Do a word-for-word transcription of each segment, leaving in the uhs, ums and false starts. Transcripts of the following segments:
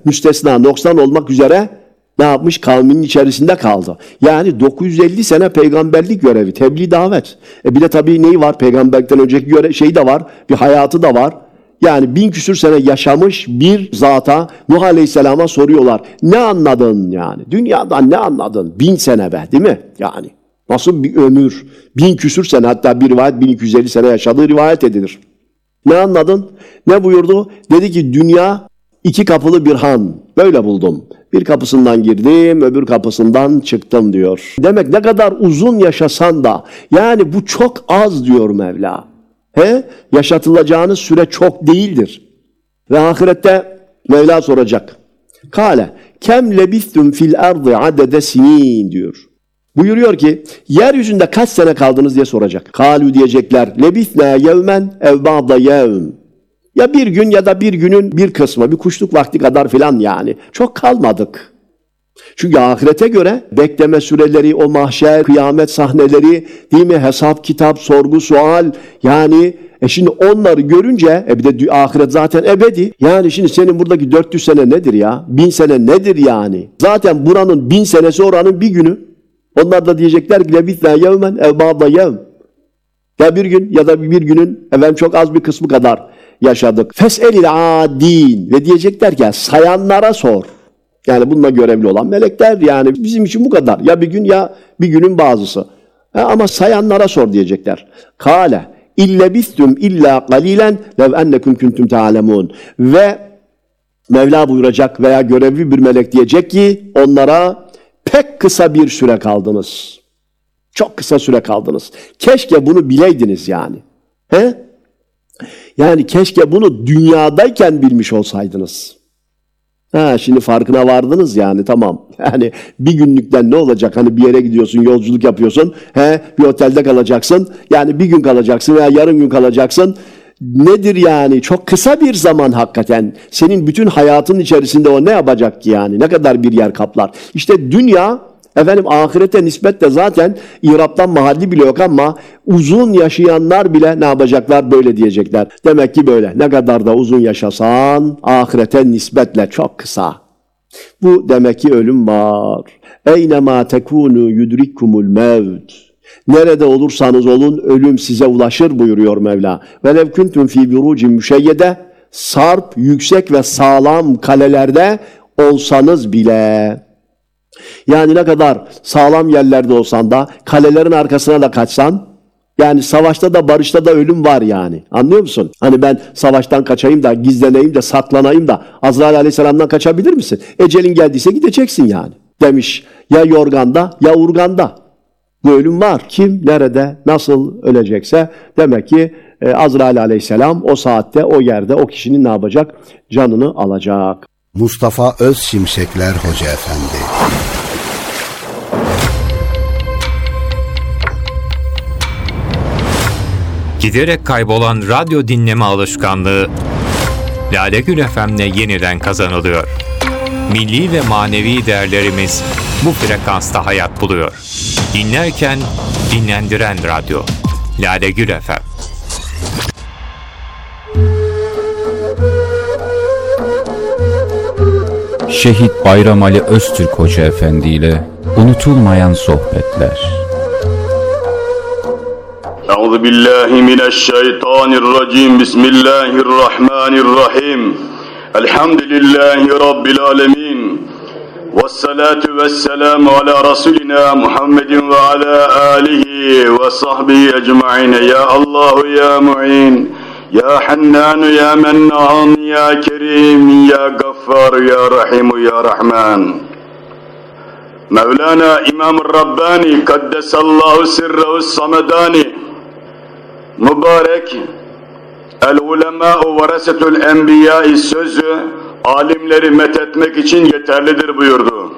müstesna, noksan olmak üzere ne yapmış? Kavminin içerisinde kaldı. Yani dokuz yüz elli sene peygamberlik görevi, tebliğ, davet. E bir de tabii neyi var? Peygamberlikten önceki göre şey de var, bir hayatı da var. Yani bin küsür sene yaşamış bir zata Nuh Aleyhisselam'a soruyorlar. Ne anladın yani? Dünyadan ne anladın? Bin sene be, değil mi? Yani nasıl bir ömür? Bin küsür sene, hatta bir rivayet bin iki yüz elli sene yaşadığı rivayet edilir. Ne anladın? Ne buyurdu? Dedi ki dünya iki kapılı bir han. Böyle buldum. Bir kapısından girdim, öbür kapısından çıktım diyor. Demek ne kadar uzun yaşasan da, yani bu çok az diyor Mevla. He? Yaşatılacağınız süre çok değildir. Ve ahirette Mevla soracak. Kale kem lebistum fil ardı adede sinin diyor. Buyuruyor ki yeryüzünde kaç sene kaldınız diye soracak. Kalu diyecekler lebisna yevmen ev ba'da yevm. Ya bir gün ya da bir günün bir kısmı, bir kuşluk vakti kadar filan yani. Çok kalmadık. Çünkü ahirete göre bekleme süreleri, o mahşer, kıyamet sahneleri, değil mi? Hesap, kitap, sorgu, sual, yani e şimdi onları görünce, e bir de ahiret zaten ebedi. Yani şimdi senin buradaki dört yüz sene nedir ya? Bin sene nedir yani? Zaten buranın bin senesi oranın bir günü. Onlar da diyecekler ki lebithna yevmen ev ba'da yevm. Ya bir gün ya da bir günün efendim çok az bir kısmı kadar yaşadık. Fes'elil adin ve diyecekler ki sayanlara sor. Yani bununla görevli olan melekler, yani bizim için bu kadar. Ya bir gün ya bir günün bazısı. Ha, ama sayanlara sor diyecekler. Kale illebistum illa qalilen lev ennekum kuntum ta'lemun. Ve Mevla buyuracak veya görevli bir melek diyecek ki onlara pek kısa bir süre kaldınız. Çok kısa süre kaldınız. Keşke bunu bileydiniz yani. He? Yani keşke bunu dünyadayken bilmiş olsaydınız. Ha, şimdi farkına vardınız yani, tamam. Yani bir günlükten ne olacak? Hani bir yere gidiyorsun, yolculuk yapıyorsun. He, bir otelde kalacaksın. Yani bir gün kalacaksın veya yarım gün kalacaksın. Nedir yani? Çok kısa bir zaman hakikaten. Senin bütün hayatın içerisinde o ne yapacak ki yani? Ne kadar bir yer kaplar? İşte dünya, efendim ahirete nispetle zaten İrab'dan mahalli bile yok ama uzun yaşayanlar bile ne yapacaklar? Böyle diyecekler. Demek ki böyle. Ne kadar da uzun yaşasan ahirete nispetle çok kısa. Bu demek ki ölüm var. Eynemâ tekûnû yudrikkumul mevt. Nerede olursanız olun ölüm size ulaşır buyuruyor Mevla. Velev kuntum fî burucin müşeyyede, sarp, yüksek ve sağlam kalelerde olsanız bile. Yani ne kadar sağlam yerlerde olsan da, kalelerin arkasına da kaçsan, yani savaşta da barışta da ölüm var yani. Anlıyor musun? Hani ben savaştan kaçayım da, gizleneyim de, saklanayım da Azrail Aleyhisselam'dan kaçabilir misin? Ecelin geldiyse gideceksin yani. Demiş ya yorganda ya urganda. Bu ölüm var. Kim, nerede, nasıl ölecekse demek ki e, Azrail Aleyhisselam o saatte, o yerde o kişinin ne yapacak? Canını alacak. Mustafa Özşimşekler Hoca Efendi. Giderek kaybolan radyo dinleme alışkanlığı Lale Gül F M'le yeniden kazanılıyor. Milli ve manevi değerlerimiz bu frekansta hayat buluyor. Dinlerken dinlendiren radyo. Lale Gül F M. Şehit Bayram Ali Öztürk Hoca Efendi ile unutulmayan sohbetler. Euzubillahimineşşeytanirracim. Bismillahirrahmanirrahim. Elhamdülillahi Rabbil alemin. Vessalatu vesselamu ala Resulina Muhammedin ve ala alihi ve sahbihi ecma'in. Ya Allahu ya Mu'in, ya Hannanu ya Mennan, ya Kerim, ya Gaffar, ya Rahim, ya Rahman. Mevlana İmam-ı Rabbani Kaddesallahu sirrehu samedani mübarek el-ulemâ'u veresetul enbiyâ'i sözü alimleri methetmek için yeterlidir buyurdu.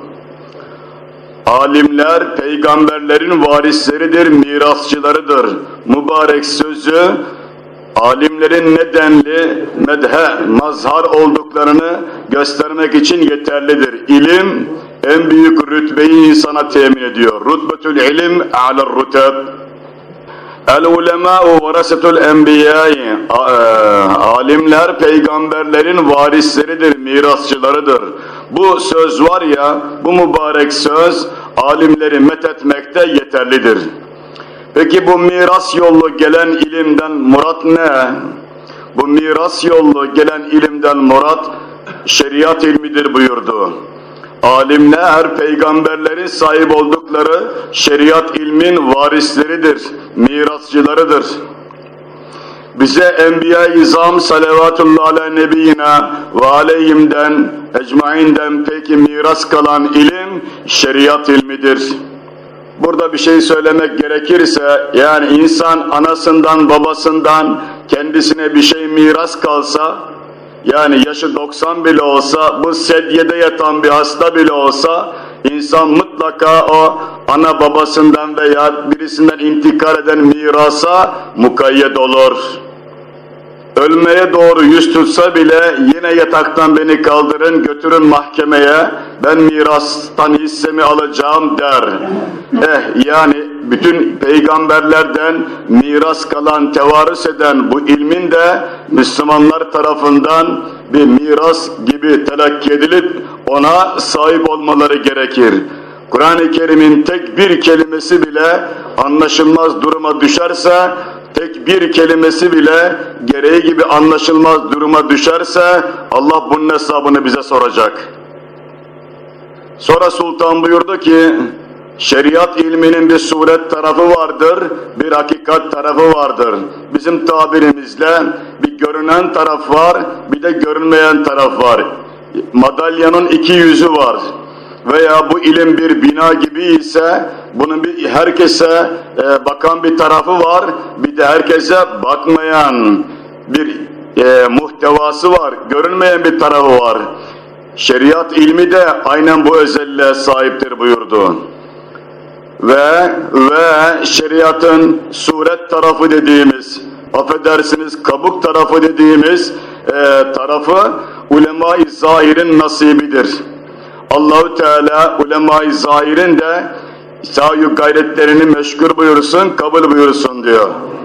Alimler peygamberlerin varisleridir, mirasçılarıdır. Mübarek sözü alimlerin nedenli medhe, mazhar olduklarını göstermek için yeterlidir. İlim en büyük rütbeyi insana temin ediyor. Rutbetül ilim a'ler ruteb. El ulemâ'u varasetul enbiyâi. Alimler peygamberlerin varisleridir, mirasçılarıdır. Bu söz var ya, bu mübarek söz alimleri methetmekte yeterlidir. Peki bu miras yollu gelen ilimden murat ne? Bu miras yollu gelen ilimden murat şeriat ilmidir buyurdu. Alimler peygamberlerin sahip oldukları şeriat ilmin varisleridir, mirasçılarıdır. Bize Enbiya-i İzam salavatullah ala nebiyyina ve aleyhimden, ecmainden peki miras kalan ilim şeriat ilmidir. Burada bir şey söylemek gerekirse, yani insan anasından babasından kendisine bir şey miras kalsa, yani yaşı doksan bile olsa, bu sedyede yatan bir hasta bile olsa, insan mutlaka o ana babasından veya birisinden intikal eden mirasa mukayyet olur. Ölmeye doğru yüz tutsa bile yine yataktan beni kaldırın, götürün mahkemeye, ben mirastan hissemi alacağım der. Eh yani bütün peygamberlerden miras kalan, tevarüs eden bu ilmin de Müslümanlar tarafından bir miras gibi telakki edilip ona sahip olmaları gerekir. Kur'an-ı Kerim'in tek bir kelimesi bile anlaşılmaz duruma düşerse, tek bir kelimesi bile gereği gibi anlaşılmaz duruma düşerse Allah bunun hesabını bize soracak. Sonra Sultan buyurdu ki, şeriat ilminin bir suret tarafı vardır, bir hakikat tarafı vardır. Bizim tabirimizle bir görünen taraf var, bir de görünmeyen taraf var. Madalyanın iki yüzü var. Veya bu ilim bir bina gibi ise bunun bir herkese e, bakan bir tarafı var, bir de herkese bakmayan bir e, muhtevası var, görünmeyen bir tarafı var. Şeriat ilmi de aynen bu özelliğe sahiptir buyurdu. Ve ve şeriatın suret tarafı dediğimiz, affedersiniz kabuk tarafı dediğimiz e, tarafı ulema-i zahirin nasibidir. Allah-u Teala ulema-i zahirin de sahi gayretlerini meşgul buyursun, kabul buyursun diyor.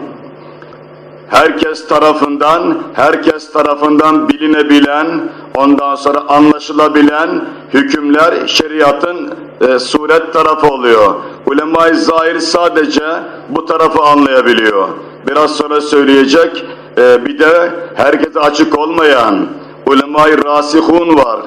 Herkes tarafından, herkes tarafından bilinebilen, ondan sonra anlaşılabilen hükümler şeriatın e, suret tarafı oluyor. Ulema-i zahir sadece bu tarafı anlayabiliyor. Biraz sonra söyleyecek, e, bir de herkese açık olmayan ulema-i rasihun var.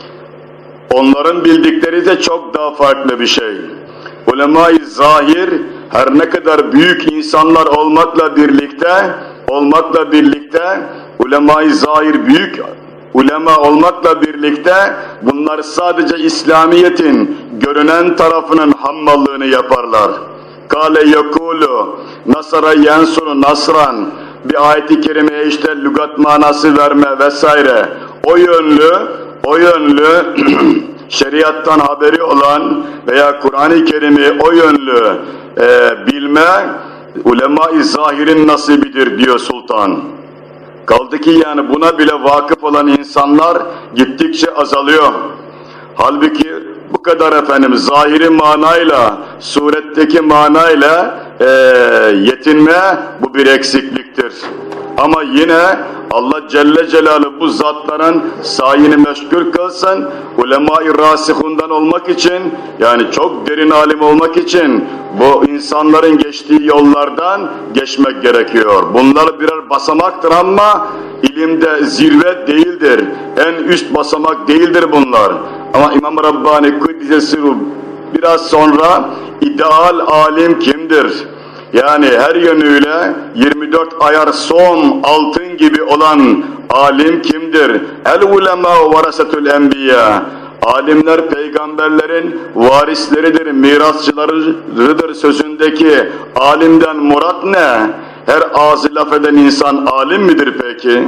Onların bildikleri de çok daha farklı bir şey. Ulema-i zahir her ne kadar büyük insanlar olmakla birlikte, olmakla birlikte ulema-i zahir büyük ulema olmakla birlikte bunlar sadece İslamiyet'in görünen tarafının hammallığını yaparlar. Kale yekulu nasara yansuru nasran, bir ayet-i kerimeye işte lügat manası verme vesaire, o yönlü o yönlü şeriattan haberi olan veya Kur'an-ı Kerim'i o yönlü e, bilme ulema-i zahirin nasibidir diyor Sultan. Kaldı ki yani buna bile vakıf olan insanlar gittikçe azalıyor. Halbuki bu kadar efendim zahiri manayla, suretteki manayla e, yetinme bu bir eksikliktir. Ama yine Allah Celle Celaluhu bu zatların sayini meşgul kılsın, ulema-i rasihundan olmak için, yani çok derin alim olmak için bu insanların geçtiği yollardan geçmek gerekiyor. Bunlar birer basamaktır ama ilimde zirve değildir, en üst basamak değildir bunlar. Ama İmam Rabbani Kuddisesiru biraz sonra ideal alim kimdir? Yani her yönüyle yirmi dört ayar son altın gibi olan alim kimdir? El ulema varasetul enbiya. Alimler peygamberlerin varisleridir, mirasçılarıdır sözündeki alimden murat ne? Her ağzı laf eden insan alim midir peki?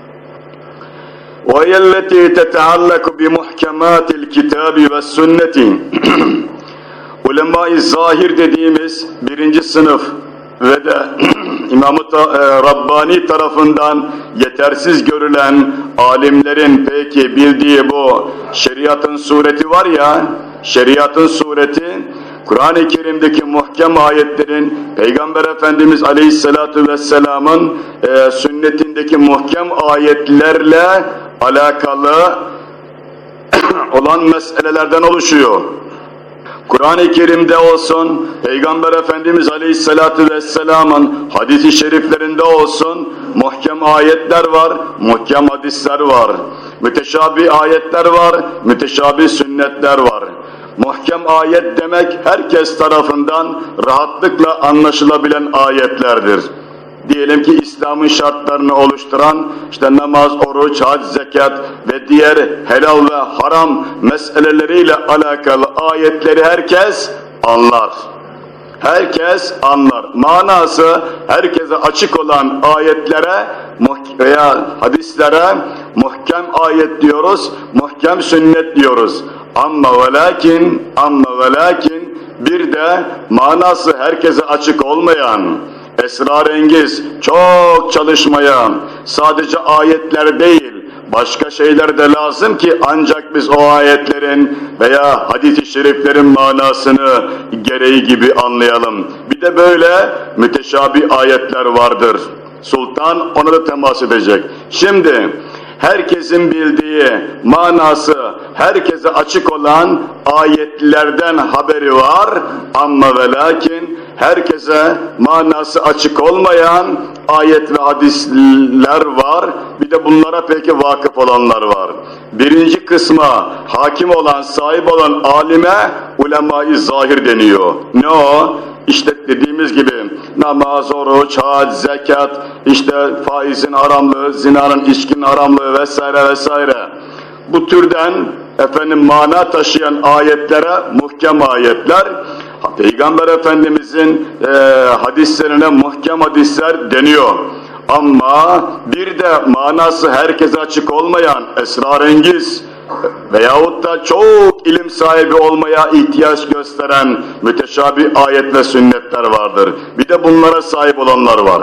وَيَا الَّتِي تَتَعَلَّقُ بِمُحْكَمَاتِ الْكِتَابِ وَالسُّنَّةِ Ulema-i zahir dediğimiz birinci sınıf ve de İmam-ı Rabbani tarafından yetersiz görülen alimlerin peki bildiği bu şeriatın sureti var ya, şeriatın sureti Kur'an-ı Kerim'deki muhkem ayetlerin, Peygamber Efendimiz Aleyhisselatü Vesselam'ın e, sünnetindeki muhkem ayetlerle alakalı olan meselelerden oluşuyor. Kur'an-ı Kerim'de olsun, Peygamber Efendimiz Aleyhisselatü Vesselam'ın hadis-i şeriflerinde olsun, muhkem ayetler var, muhkem hadisler var. Müteşabih ayetler var, müteşabih sünnetler var. Muhkem ayet demek herkes tarafından rahatlıkla anlaşılabilen ayetlerdir. Diyelim ki İslam'ın şartlarını oluşturan işte namaz, oruç, hac, zekat ve diğer helal ve haram meseleleriyle alakalı ayetleri herkes anlar. Herkes anlar. Manası herkese açık olan ayetlere veya hadislere muhkem ayet diyoruz, muhkem sünnet diyoruz. Amma ve lakin, amma ve lakin bir de manası herkese açık olmayan, esrarengiz, çok çalışmaya, sadece ayetler değil, başka şeyler de lazım ki ancak biz o ayetlerin veya hadis-i şeriflerin manasını gereği gibi anlayalım. Bir de böyle müteşabih ayetler vardır. Sultan ona da temas edecek. Şimdi herkesin bildiği, manası herkese açık olan ayetlerden haberi var ama ve lakin herkese manası açık olmayan ayet ve hadisler var. Bir de bunlara peki vakıf olanlar var. Birinci kısma hakim olan, sahip olan alime ulema-i zahir deniyor. Ne o? İşte dediğimiz gibi namaz, oruç, hac, zekat, işte faizin haramlığı, zinanın, içkinin haramlığı vesaire vesaire. Bu türden efendim mana taşıyan ayetlere muhkem ayetler, Peygamber Efendimizin e, hadislerine muhkem hadisler deniyor. Ama bir de manası herkese açık olmayan, esrarengiz veyahut da çok ilim sahibi olmaya ihtiyaç gösteren müteşabih ayet ve sünnetler vardır. Bir de bunlara sahip olanlar var.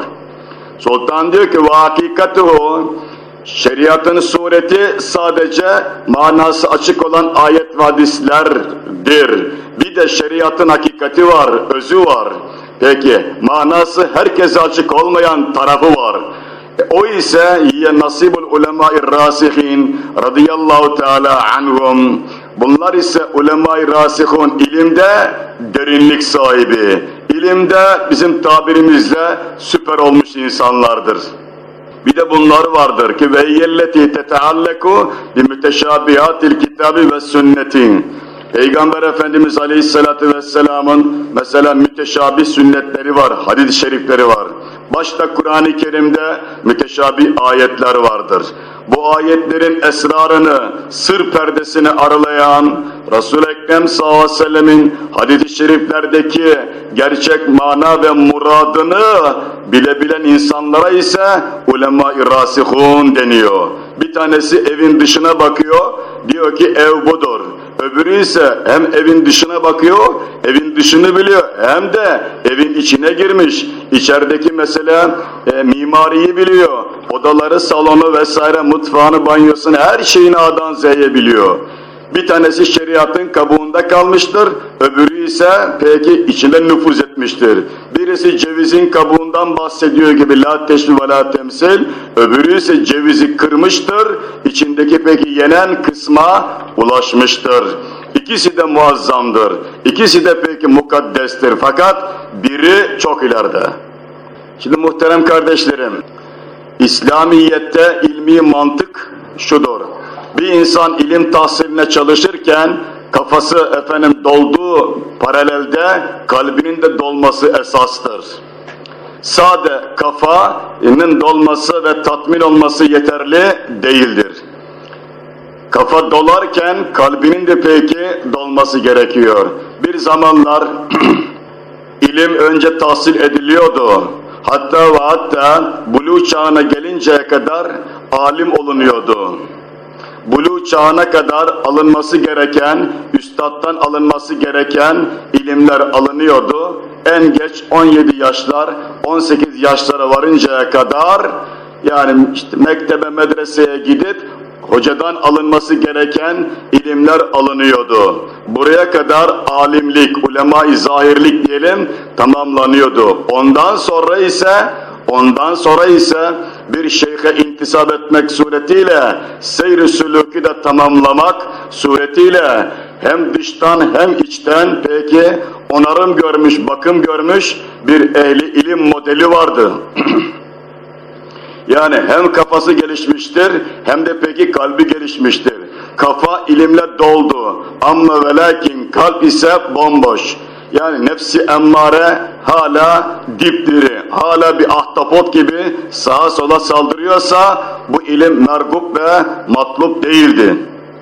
Sultan diyor ki hakikatuhu, şeriatın sureti sadece manası açık olan ayet ve hadislerdir. Bir de şeriatın hakikati var, özü var. Peki manası herkese açık olmayan tarafı var. E, o ise ye nasibul ulemâ-i râsihin radıyallahu teâlâ anhum. Bunlar ise ulemâ-i râsihun, ilimde derinlik sahibi, ilimde bizim tabirimizle süper olmuş insanlardır. Bir de bunlar vardır ki ve yelleti tetealleku bi müteşabihatil kitabi ve sünnetin. Peygamber Efendimiz Aleyhisselatü Vesselam'ın mesela müteşabih sünnetleri var, hadis-i şerifleri var. Başta Kur'an-ı Kerim'de müteşabih ayetler vardır. Bu ayetlerin esrarını, sır perdesini aralayan Resul-i Ekrem sallallahu aleyhi ve sellemin hadis-i şeriflerdeki gerçek mana ve muradını bilebilen insanlara ise ulema-i rasihun deniyor. Bir tanesi evin dışına bakıyor, diyor ki ev budur. Öbürü ise hem evin dışına bakıyor, evin dışını biliyor, hem de evin içine girmiş. İçerideki mesela e, mimariyi biliyor, odaları, salonu vesaire, mutfağını, banyosunu, her şeyini A'dan Z'ye biliyor. Bir tanesi şeriatın kabuğunda kalmıştır, öbürü ise peki içine nüfuz etmiştir. Birisi cevizin kabuğundan bahsediyor gibi la teşbih ve la temsil, öbürü ise cevizi kırmıştır, içindeki peki yenen kısma ulaşmıştır. İkisi de muazzamdır, ikisi de peki mukaddestir, fakat biri çok ileride. Şimdi muhterem kardeşlerim, İslamiyet'te ilmi mantık şudur: bir insan ilim tahsiline çalışırken kafası efendim dolduğu paralelde kalbinin de dolması esastır. Sade kafanın dolması ve tatmin olması yeterli değildir. Kafa dolarken kalbinin de peki dolması gerekiyor. Bir zamanlar ilim önce tahsil ediliyordu. Hatta ve hatta buluğ çağına gelinceye kadar alim olunuyordu. Buluğ çağına kadar alınması gereken, üstattan alınması gereken ilimler alınıyordu. En geç on yedi yaşlar, on sekiz yaşlara varıncaya kadar, yani işte mektebe, medreseye gidip hocadan alınması gereken ilimler alınıyordu. Buraya kadar alimlik, ulema-i zahirlik diyelim tamamlanıyordu. Ondan sonra ise Ondan sonra ise bir şeyhe intisap etmek suretiyle seyr-i sülûkü de tamamlamak suretiyle hem dıştan hem içten peki onarım görmüş, bakım görmüş bir ehli ilim modeli vardı. Yani hem kafası gelişmiştir hem de peki kalbi gelişmiştir. Kafa ilimle doldu ama ve lakin kalp ise bomboş. Yani nefsi emmare hala dipdiri, hala bir ahtapot gibi sağa sola saldırıyorsa bu ilim mergup ve matlup değildi.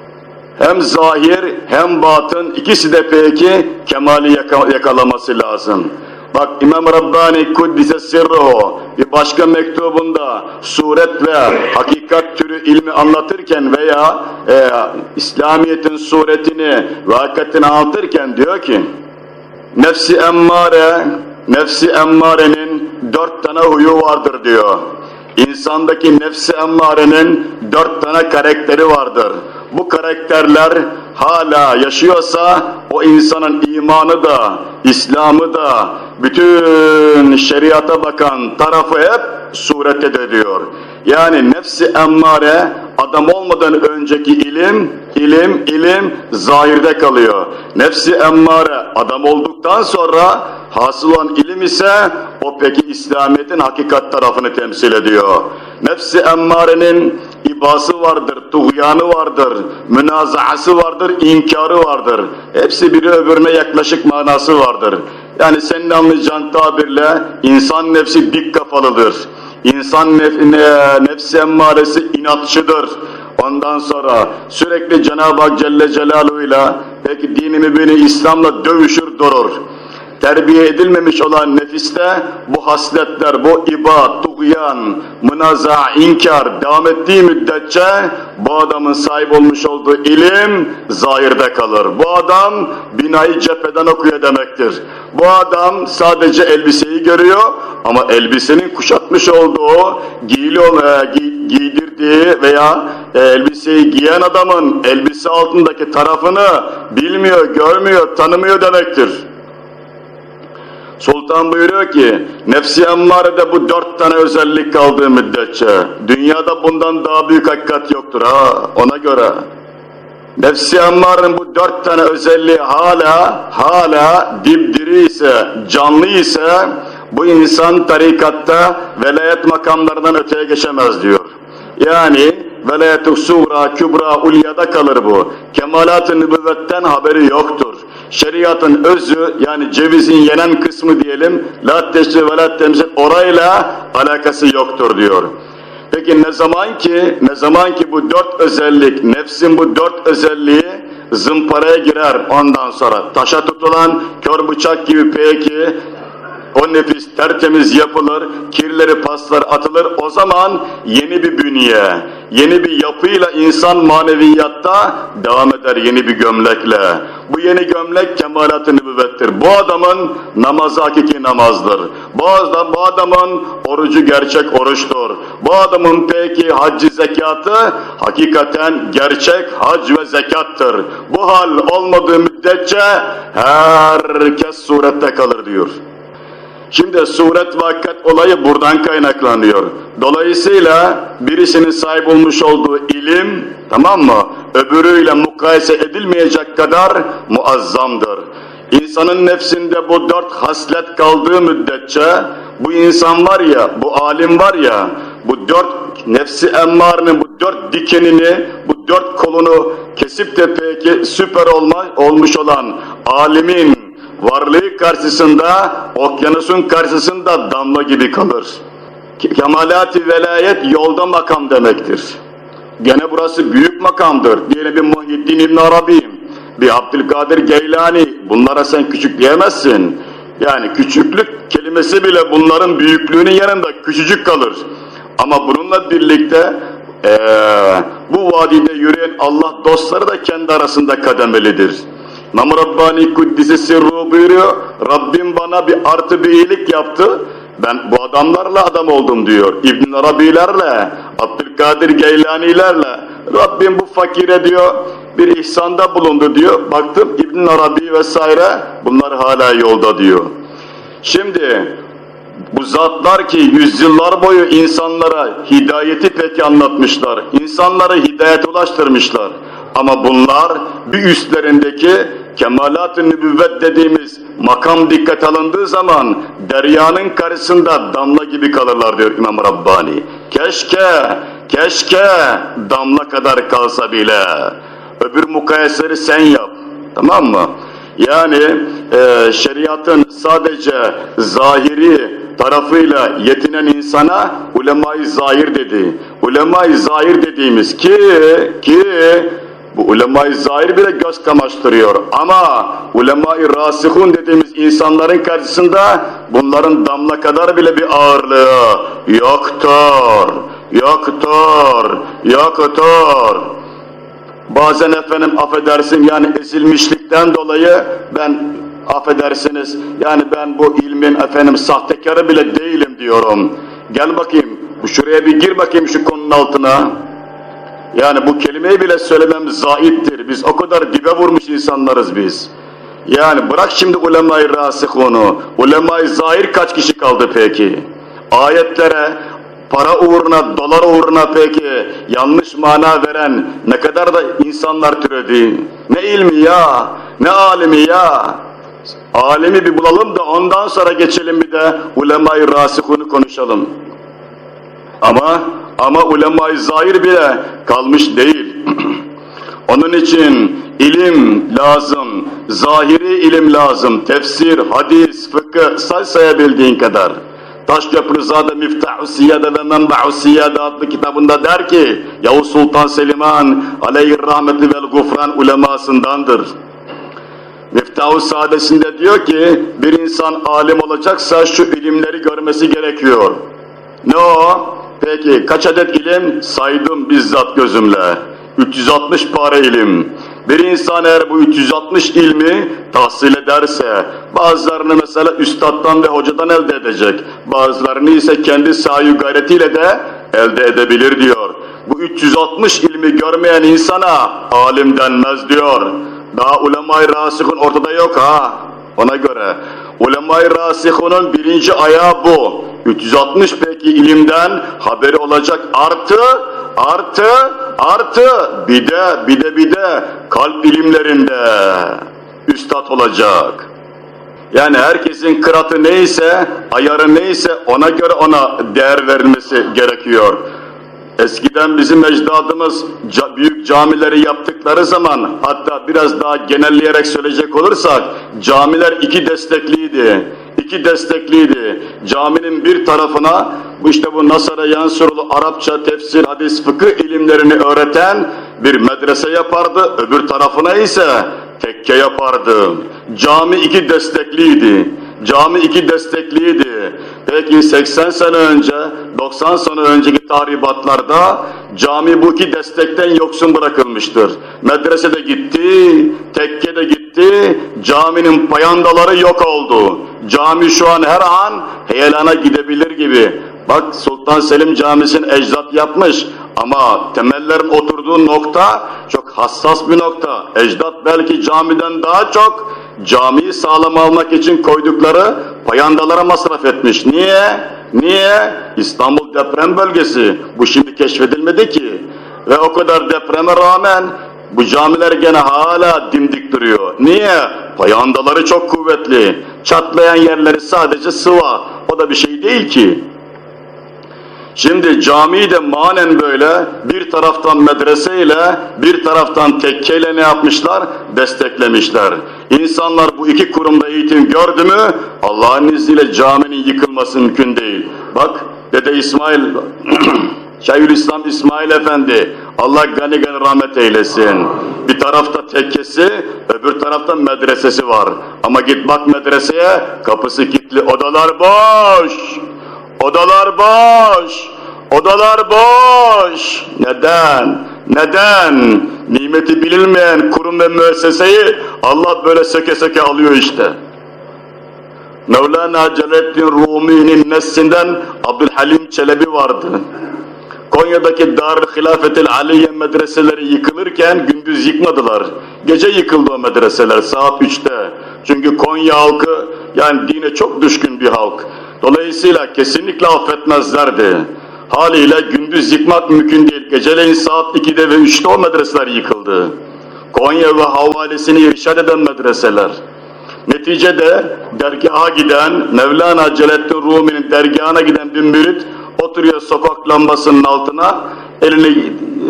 Hem zahir hem batın ikisi de peki kemali yakalaması lazım. Bak İmam Rabbani Kuddise Sirruhu bir başka mektubunda suret ve hakikat türü ilmi anlatırken veya e, İslamiyet'in suretini ve hakikatini anlatırken diyor ki nefsi emmare, nefsi emmarenin dört tane huyu vardır diyor. İnsandaki nefsi emmarenin dört tane karakteri vardır. Bu karakterler hala yaşıyorsa o insanın imanı da, İslam'ı da, bütün şeriata bakan tarafı hep surete diyor. Yani nefsi emmare adam olmadan önceki ilim, ilim, ilim zahirde kalıyor. Nefsi emmare adam olduktan sonra hasıl olan ilim ise o peki İslamiyet'in hakikat tarafını temsil ediyor. Nefsi emmarenin ibası vardır, tuğyanı vardır, münazaası vardır, inkarı vardır. Hepsi biri öbürüne yaklaşık manası vardır. Yani senin anlayacağın tabirle insan nefsi dik kafalıdır. İnsan nef nefsi emmaresi inatçıdır. Ondan sonra sürekli Cenab-ı Hak Celle Celaluhu'yla peki dini mübini İslam'la dövüşür durur. Terbiye edilmemiş olan nefiste bu hasletler, bu iba, tuğyan, münaza, inkar devam ettiği müddetçe bu adamın sahip olmuş olduğu ilim zahirde kalır. Bu adam binayı cepheden okuyor demektir. Bu adam sadece elbiseyi görüyor ama elbisenin kuşatmış olduğu, giyili olan, giy, giydirdiği veya e, elbiseyi giyen adamın elbise altındaki tarafını bilmiyor, görmüyor, tanımıyor demektir. Sultan buyuruyor ki, nefsi emmarede bu dört tane özellik kaldığı müddetçe, dünyada bundan daha büyük hakikat yoktur ha, ona göre. Nefsi emmarenin bu dört tane özelliği hala, hala dipdiri ise, canlı ise, bu insan tarikatta velayet makamlarından öteye geçemez diyor. Yani velayet-i suğra, kübra, ulyada kalır bu. Kemalat-ı nübüvvetten haberi yoktur. Şeriatın özü yani cevizin yenen kısmı diyelim la teşri ve la temsil orayla alakası yoktur diyor. Peki ne zaman ki ne zaman ki bu dört özellik nefsin bu dört özelliği zımparaya girer ondan sonra taşa tutulan kör bıçak gibi peki o nefis tertemiz yapılır, kirleri paslar atılır, o zaman yeni bir bünye, yeni bir yapıyla insan maneviyatta devam eder yeni bir gömlekle. Bu yeni gömlek kemalat-ı nübüvvettir. Bu adamın namazı hakiki namazdır. Bu, adam, bu adamın orucu gerçek oruçtur. Bu adamın peki haccı zekatı hakikaten gerçek hac ve zekattır. Bu hal olmadığı müddetçe herkes surette kalır diyor. Şimdi suret ve hakikat olayı buradan kaynaklanıyor. Dolayısıyla birisinin sahip olmuş olduğu ilim, tamam mı, öbürüyle mukayese edilmeyecek kadar muazzamdır. İnsanın nefsinde bu dört haslet kaldığı müddetçe bu insan var ya, bu alim var ya, bu dört nefsi emmarenin bu dört dikenini, bu dört kolunu kesip de peki süper olma, olmuş olan alimin varlığı karşısında, okyanusun karşısında damla gibi kalır. Kemalat-i velayet yolda makam demektir. Gene burası büyük makamdır. Diyelim bir Muhyiddin İbn Arabi, bir Abdülkadir Geylani, bunlara sen küçük diyemezsin. Yani küçüklük kelimesi bile bunların büyüklüğünün yanında küçücük kalır. Ama bununla birlikte ee, bu vadide yürüyen Allah dostları da kendi arasında kademelidir. İmam Rabbani Kuddise Sirruhu buyuruyor, Rabbim bana bir artı bir iyilik yaptı, ben bu adamlarla adam oldum diyor. İbn Arabilerle, Abdülkadir Geylanilerle, Rabbim bu fakire diyor bir ihsanda bulundu diyor. Baktım İbn Arabi vesaire bunlar hala yolda diyor. Şimdi bu zatlar ki yüzyıllar boyu insanlara hidayeti peki anlatmışlar. İnsanları hidayete ulaştırmışlar. Ama bunlar bir üstlerindeki kemalat-ı nübüvvet dediğimiz makam dikkat alındığı zaman deryanın karşısında damla gibi kalırlar diyor İmam Rabbani. Keşke, keşke damla kadar kalsa bile. Öbür mukayesleri sen yap. Tamam mı? Yani e, şeriatın sadece zahiri tarafıyla yetinen insana ulema-i zahir dedi. Ulema-i zahir dediğimiz ki ki bu ulema-i zahir bile göz kamaştırıyor ama ulema-i rasihun dediğimiz insanların karşısında bunların damla kadar bile bir ağırlığı yoktur, yoktur, yoktur. Bazen efendim affedersin yani ezilmişlikten dolayı ben affedersiniz yani ben bu ilmin efendim sahtekarı bile değilim diyorum. Gel bakayım şuraya bir gir bakayım şu konunun altına. Yani bu kelimeyi bile söylemem zaittir. Biz o kadar dibe vurmuş insanlarız biz. Yani bırak şimdi ulema-i rasihunu. Ulema-i zahir kaç kişi kaldı peki? Ayetlere, para uğruna, dolar uğruna peki yanlış mana veren ne kadar da insanlar türedi. Ne ilmi ya, ne alimi ya. Alimi bir bulalım da ondan sonra geçelim bir de ulema-i rasihunu konuşalım. Ama ama ulema-i zahir bile kalmış değil. Onun için ilim lazım, zahiri ilim lazım. Tefsir, hadis, fıkıh say sayabildiğin kadar. Taşköprüzade Miftah-ı Siyade ve Menba'u Siyade adlı kitabında der ki Yavuz Sultan Seliman aleyhirrahmeti vel gufran ulemasındandır. Miftah-ı Saadesinde diyor ki bir insan alim olacaksa şu ilimleri görmesi gerekiyor. Ne o? Peki kaç adet ilim? Saydım bizzat gözümle. üç yüz altmış pare ilim. Bir insan eğer bu üç yüz altmış ilmi tahsil ederse, bazılarını mesela üstattan ve hocadan elde edecek, bazılarını ise kendi sahi gayretiyle de elde edebilir diyor. Bu üç yüz altmış ilmi görmeyen insana alim denmez diyor. Daha ulema-i rasihun ortada yok ha, ona göre. Ulema-i rasihunun birinci ayağı bu. üç yüz altmış peki ilimden haberi olacak artı, artı, artı bir de, bir de, bir de kalp ilimlerinde üstad olacak. Yani herkesin kıratı neyse, ayarı neyse ona göre ona değer verilmesi gerekiyor. Eskiden bizim ecdadımız ca büyük camileri yaptıkları zaman, hatta biraz daha genelleyerek söyleyecek olursak, camiler iki destekliydi. İki destekliydi. Caminin bir tarafına bu işte bu Nasara Yansurulu Arapça, tefsir, hadis, fıkıh ilimlerini öğreten bir medrese yapardı. Öbür tarafına ise tekke yapardı. Cami iki destekliydi. Cami iki destekliydi. Peki seksen sene önce, doksan sene önceki tahribatlarda cami bu iki destekten yoksun bırakılmıştır. Medrese de gitti, tekke de gitti, caminin payandaları yok oldu. Cami şu an her an heyelana gidebilir gibi. Bak Sultan Selim Camisi'ni ecdat yapmış ama temellerin oturduğu nokta çok hassas bir nokta. Ecdat belki camiden daha çok camiyi sağlam almak için koydukları payandalara masraf etmiş. Niye? Niye? İstanbul deprem bölgesi. Bu şimdi keşfedilmedi ki. Ve o kadar depreme rağmen bu camiler gene hala dimdik duruyor. Niye? Payandaları çok kuvvetli. Çatlayan yerleri sadece sıva. O da bir şey değil ki. Şimdi camiyi de manen böyle bir taraftan medreseyle bir taraftan tekkeyle ne yapmışlar? Desteklemişler. İnsanlar bu iki kurumda eğitim gördü mü Allah'ın izniyle caminin yıkılması mümkün değil. Bak Dede İsmail, Şeyhülislam İsmail Efendi, Allah gani gani rahmet eylesin. Bir tarafta tekkesi, öbür tarafta medresesi var. Ama git bak medreseye, kapısı kilitli, odalar boş. Odalar boş, odalar boş. Neden? Neden? Nimeti bilinmeyen kurum ve müesseseyi Allah böyle söke söke alıyor işte. Mevlana Celaleddin Rumi'nin neslinden Abdülhalim Çelebi vardı. Konya'daki Dar-ı Hilafetil Aliye medreseleri yıkılırken gündüz yıkmadılar. Gece yıkıldı o medreseler saat üçte. Çünkü Konya halkı yani dine çok düşkün bir halk. Dolayısıyla kesinlikle affetmezlerdi. Haliyle gündüz yıkmak mümkün değil. Geceleyin saat ikide ve üçte o medreseler yıkıldı. Konya ve havalesini irşad eden medreseler. Neticede dergaha giden, Mevlana Celaleddin Rumi'nin dergahına giden bir mürit oturuyor sokak lambasının altına, elini e,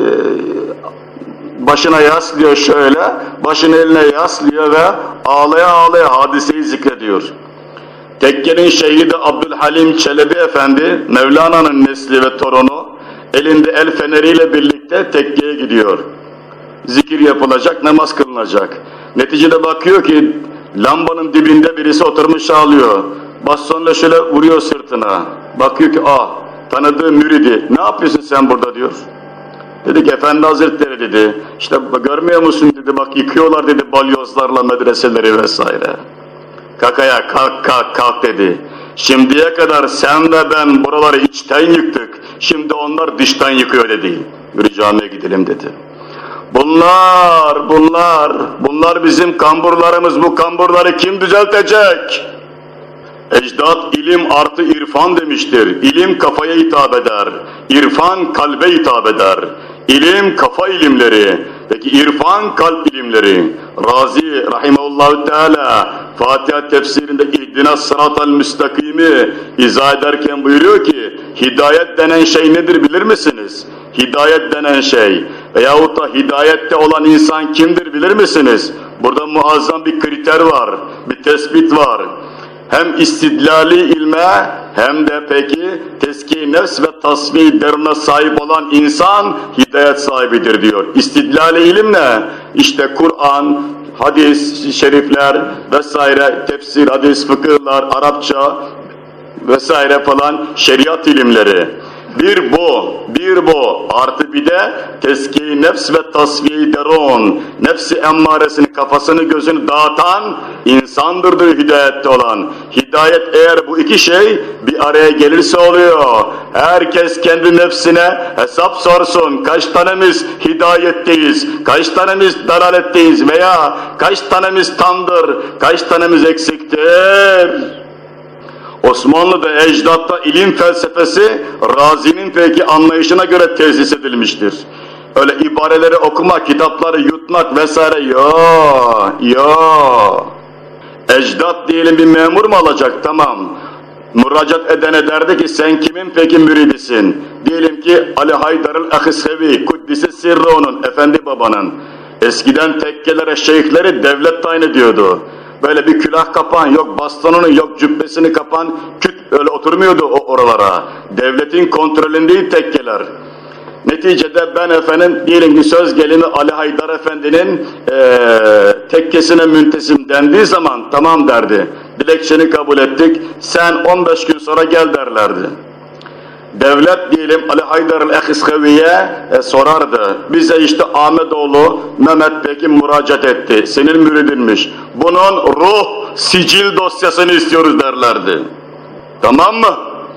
başına yaslıyor şöyle, başını eline yaslıyor ve ağlaya ağlaya hadiseyi zikrediyor. Tekkenin şehidi Abdülhalim Çelebi Efendi, Mevlana'nın nesli ve torunu, elinde el feneriyle birlikte tekkeye gidiyor. Zikir yapılacak, namaz kılınacak. Neticede bakıyor ki lambanın dibinde birisi oturmuş ağlıyor. Bastonla şöyle vuruyor sırtına. Bakıyor ki ah tanıdığı müridi. Ne yapıyorsun sen burada diyor. Dedi ki Efendi Hazretleri dedi. İşte görmüyor musun dedi, bak yıkıyorlar dedi balyozlarla medreseleri vesaire. Kakaya kalk kalk kalk dedi. Şimdiye kadar sen ve ben buraları içten yıktık. Şimdi onlar dıştan yıkıyor dedi. Yürü camiye gidelim dedi. Bunlar, bunlar, bunlar bizim kamburlarımız. Bu kamburları kim düzeltecek? Ecdat ilim artı irfan demiştir. İlim kafaya hitap eder. İrfan kalbe hitap eder. İlim kafa ilimleri. Peki irfan kalp ilimleri. Razi rahimehullahu teala Fatiha tefsirinde ihdina sıratal müstakimi izah ederken buyuruyor ki hidayet denen şey nedir bilir misiniz? Hidayet denen şey veyahut da hidayette olan insan kimdir bilir misiniz? Burada muazzam bir kriter var, bir tespit var. Hem istidlali ilme hem de peki teski nefs ve tasfiye derine sahip olan insan hidayet sahibidir diyor. İstidlali ilim ne? İşte Kur'an, hadis, şerifler vesaire, tefsir, hadis, fıkıhlar, Arapça vesaire falan şeriat ilimleri. Bir bu, bir bu. Artı bir de teski nefs ve tasfiye deron. Nefsi emmaresini, kafasını, gözünü dağıtan insandır diyor hidayette olan. Hidayet eğer bu iki şey bir araya gelirse oluyor. Herkes kendi nefsine hesap sorsun. Kaç tanemiz hidayetteyiz, kaç tanemiz dalaletteyiz veya kaç tanemiz tamdır, kaç tanemiz eksiktir. Osmanlı'da ecdatta ilim felsefesi Razi'nin peki anlayışına göre tesis edilmiştir. Öyle ibareleri okumak, kitapları yutmak vesaire yo yo. Ecdat diyelim bir memur mu alacak? Tamam. Müracaat edene derdi ki sen kimin peki müridisin? Diyelim ki Ali Haydar'ın Ahisevi, Kuddisi Sirri onun, Efendi Baba'nın. Eskiden tekkelere, şeyhleri devlet tayin ediyordu. Böyle bir külah kapan, yok bastonunu, yok cübbesini kapan, küt öyle oturmuyordu o oralara. Devletin kontrolündeyi tekkeler. Neticede ben efendim diyelim ki söz gelimi Ali Haydar Efendi'nin ee, tekkesine müntesim dendiği zaman tamam derdi. Dilekçeni kabul ettik, sen on beş gün sonra gel derlerdi. Devlet diyelim Ali Haydar el-Ekhiskevi'ye e, sorardı. Bize işte Ahmetoğlu Mehmet peki müracaat etti. Senin müridinmiş. Bunun ruh sicil dosyasını istiyoruz derlerdi. Tamam mı?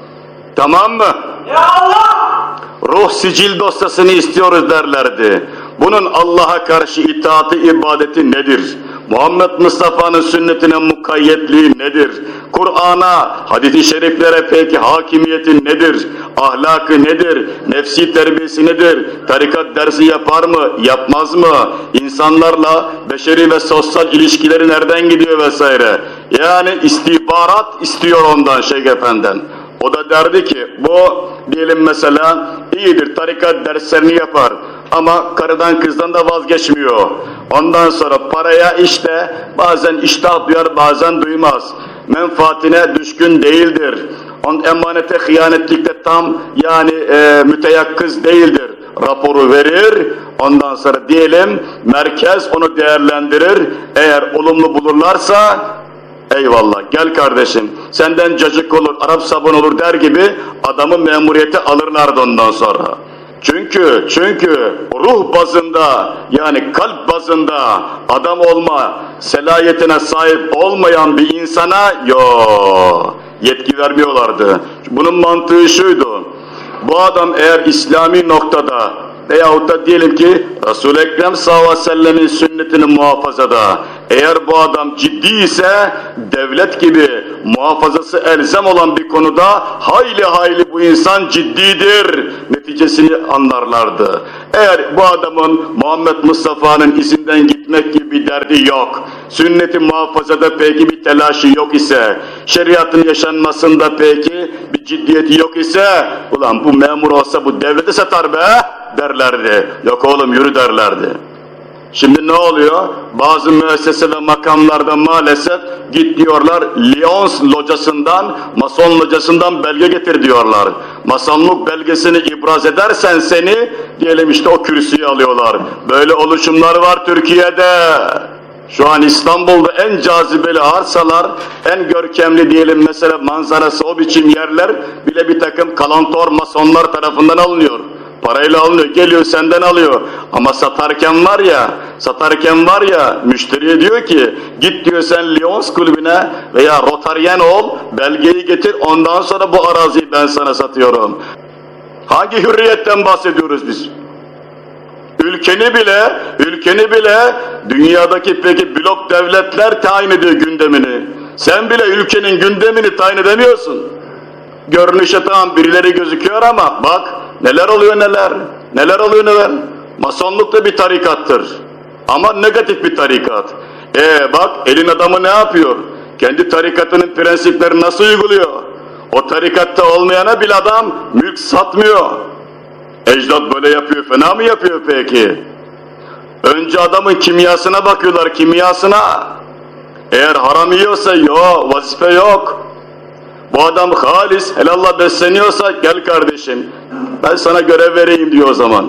Tamam mı? Ya Allah! Ruh sicil dosyasını istiyoruz derlerdi. Bunun Allah'a karşı itaati, ibadeti nedir? Muhammed Mustafa'nın sünnetine mukayyetliği nedir? Kur'an'a, hadis-i şeriflere peki hakimiyeti nedir? Ahlakı nedir? Nefsi terbiyesi nedir? Tarikat dersi yapar mı? Yapmaz mı? İnsanlarla beşeri ve sosyal ilişkileri nereden gidiyor vesaire? Yani istihbarat istiyor ondan Şeyh Efendi'den. O da derdi ki bu diyelim mesela iyidir, tarikat derslerini yapar ama karıdan kızdan da vazgeçmiyor. Ondan sonra paraya işte bazen iştah duyar, bazen duymaz. Menfaatine düşkün değildir. On emanete, hıyanetlikte tam yani e, müteyakkız değildir. Raporu verir. Ondan sonra diyelim merkez onu değerlendirir. Eğer olumlu bulurlarsa eyvallah gel kardeşim senden cacık olur, Arap sabun olur der gibi adamı memuriyete alırlardı ondan sonra. Çünkü çünkü ruh bazında yani kalp bazında adam olma selayetine sahip olmayan bir insana yo yetki vermiyorlardı. Bunun mantığı şuydu. bu adam eğer İslami noktada veyahut da diyelim ki Resul-i Ekrem sallallahu aleyhi ve sellemin sünnetini muhafazada, eğer bu adam ciddi ise devlet gibi muhafazası elzem olan bir konuda hayli hayli bu insan ciddidir neticesini anlarlardı. Eğer bu adamın Muhammed Mustafa'nın izinden gitmek gibi bir derdi yok, sünneti muhafazada peki bir telaşı yok ise, şeriatın yaşanmasında peki bir ciddiyeti yok ise, ulan bu memur olsa bu devleti satar be derlerdi. Yok oğlum yürü derlerdi. Şimdi ne oluyor? Bazı müessese ve makamlarda maalesef git diyorlar Lyons locasından, Mason locasından belge getir diyorlar. Masonluk belgesini ibraz edersen seni diyelim işte o kürsüye alıyorlar. Böyle oluşumlar var Türkiye'de. Şu an İstanbul'da en cazibeli arsalar, en görkemli diyelim mesela manzarası o biçim yerler bile bir takım kalantor masonlar tarafından alınıyor. Parayla alınıyor, geliyor senden alıyor. Ama satarken var ya, satarken var ya, müşteriye diyor ki, git diyor sen Lyons kulübüne veya Rotaryen ol, belgeyi getir, ondan sonra bu araziyi ben sana satıyorum. Hangi hürriyetten bahsediyoruz biz? Ülkeni bile, ülkeni bile dünyadaki peki blok devletler tayin ediyor gündemini. Sen bile ülkenin gündemini tayin edemiyorsun. Görünüşe tamam birileri gözüküyor ama bak neler oluyor neler, neler oluyor neler. Masonluk da bir tarikattır ama negatif bir tarikat. Ee bak elin adamı ne yapıyor? Kendi tarikatının prensiplerini nasıl uyguluyor? O tarikatta olmayana bir adam mülk satmıyor. Ecdat böyle yapıyor, fena mı yapıyor peki? Önce adamın kimyasına bakıyorlar, kimyasına. Eğer haram yiyorsa yok, vazife yok. Bu adam halis, helalla besleniyorsa gel kardeşim, ben sana görev vereyim diyor o zaman.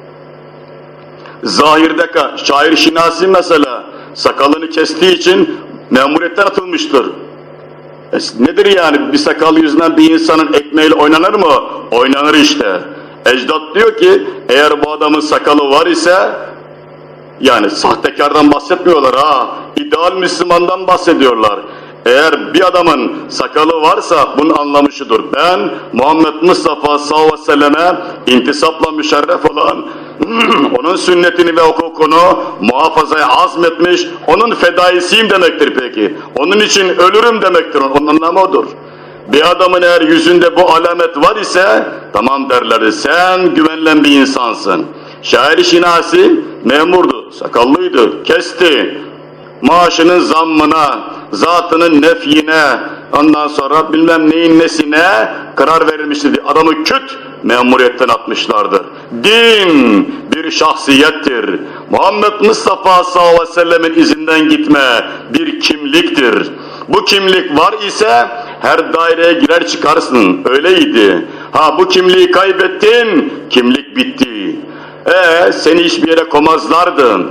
Zahirde şair Şinasi mesela, sakalını kestiği için memuriyetten atılmıştır. E, nedir yani bir sakal yüzünden bir insanın ekmeğiyle oynanır mı? Oynanır işte. Ecdat diyor ki, eğer bu adamın sakalı var ise, yani sahtekardan bahsetmiyorlar ha, ideal Müslümandan bahsediyorlar. Eğer bir adamın sakalı varsa bunun anlamı şudur: ben Muhammed Mustafa sallallahu aleyhi ve selleme intisapla müşerref olan, onun sünnetini ve hukukunu muhafazaya azmetmiş, onun fedaisiyim demektir peki. Onun için ölürüm demektir, onun anlamı odur. Bir adamın eğer yüzünde bu alamet var ise, tamam derler, sen güvenilen bir insansın. Şair-i Şinasi memurdu, sakallıydı, kesti. Maaşının zammına, zatının nefyine, ondan sonra bilmem neyin nesine karar verilmişti. Adamı küt memuriyetten atmışlardır. Din bir şahsiyettir. Muhammed Mustafa sallallahu aleyhi ve sellemin izinden gitme bir kimliktir. Bu kimlik var ise her daireye girer çıkarsın. Öyleydi. Ha bu kimliği kaybettin, kimlik bitti. Ee seni hiçbir yere koymazlardı.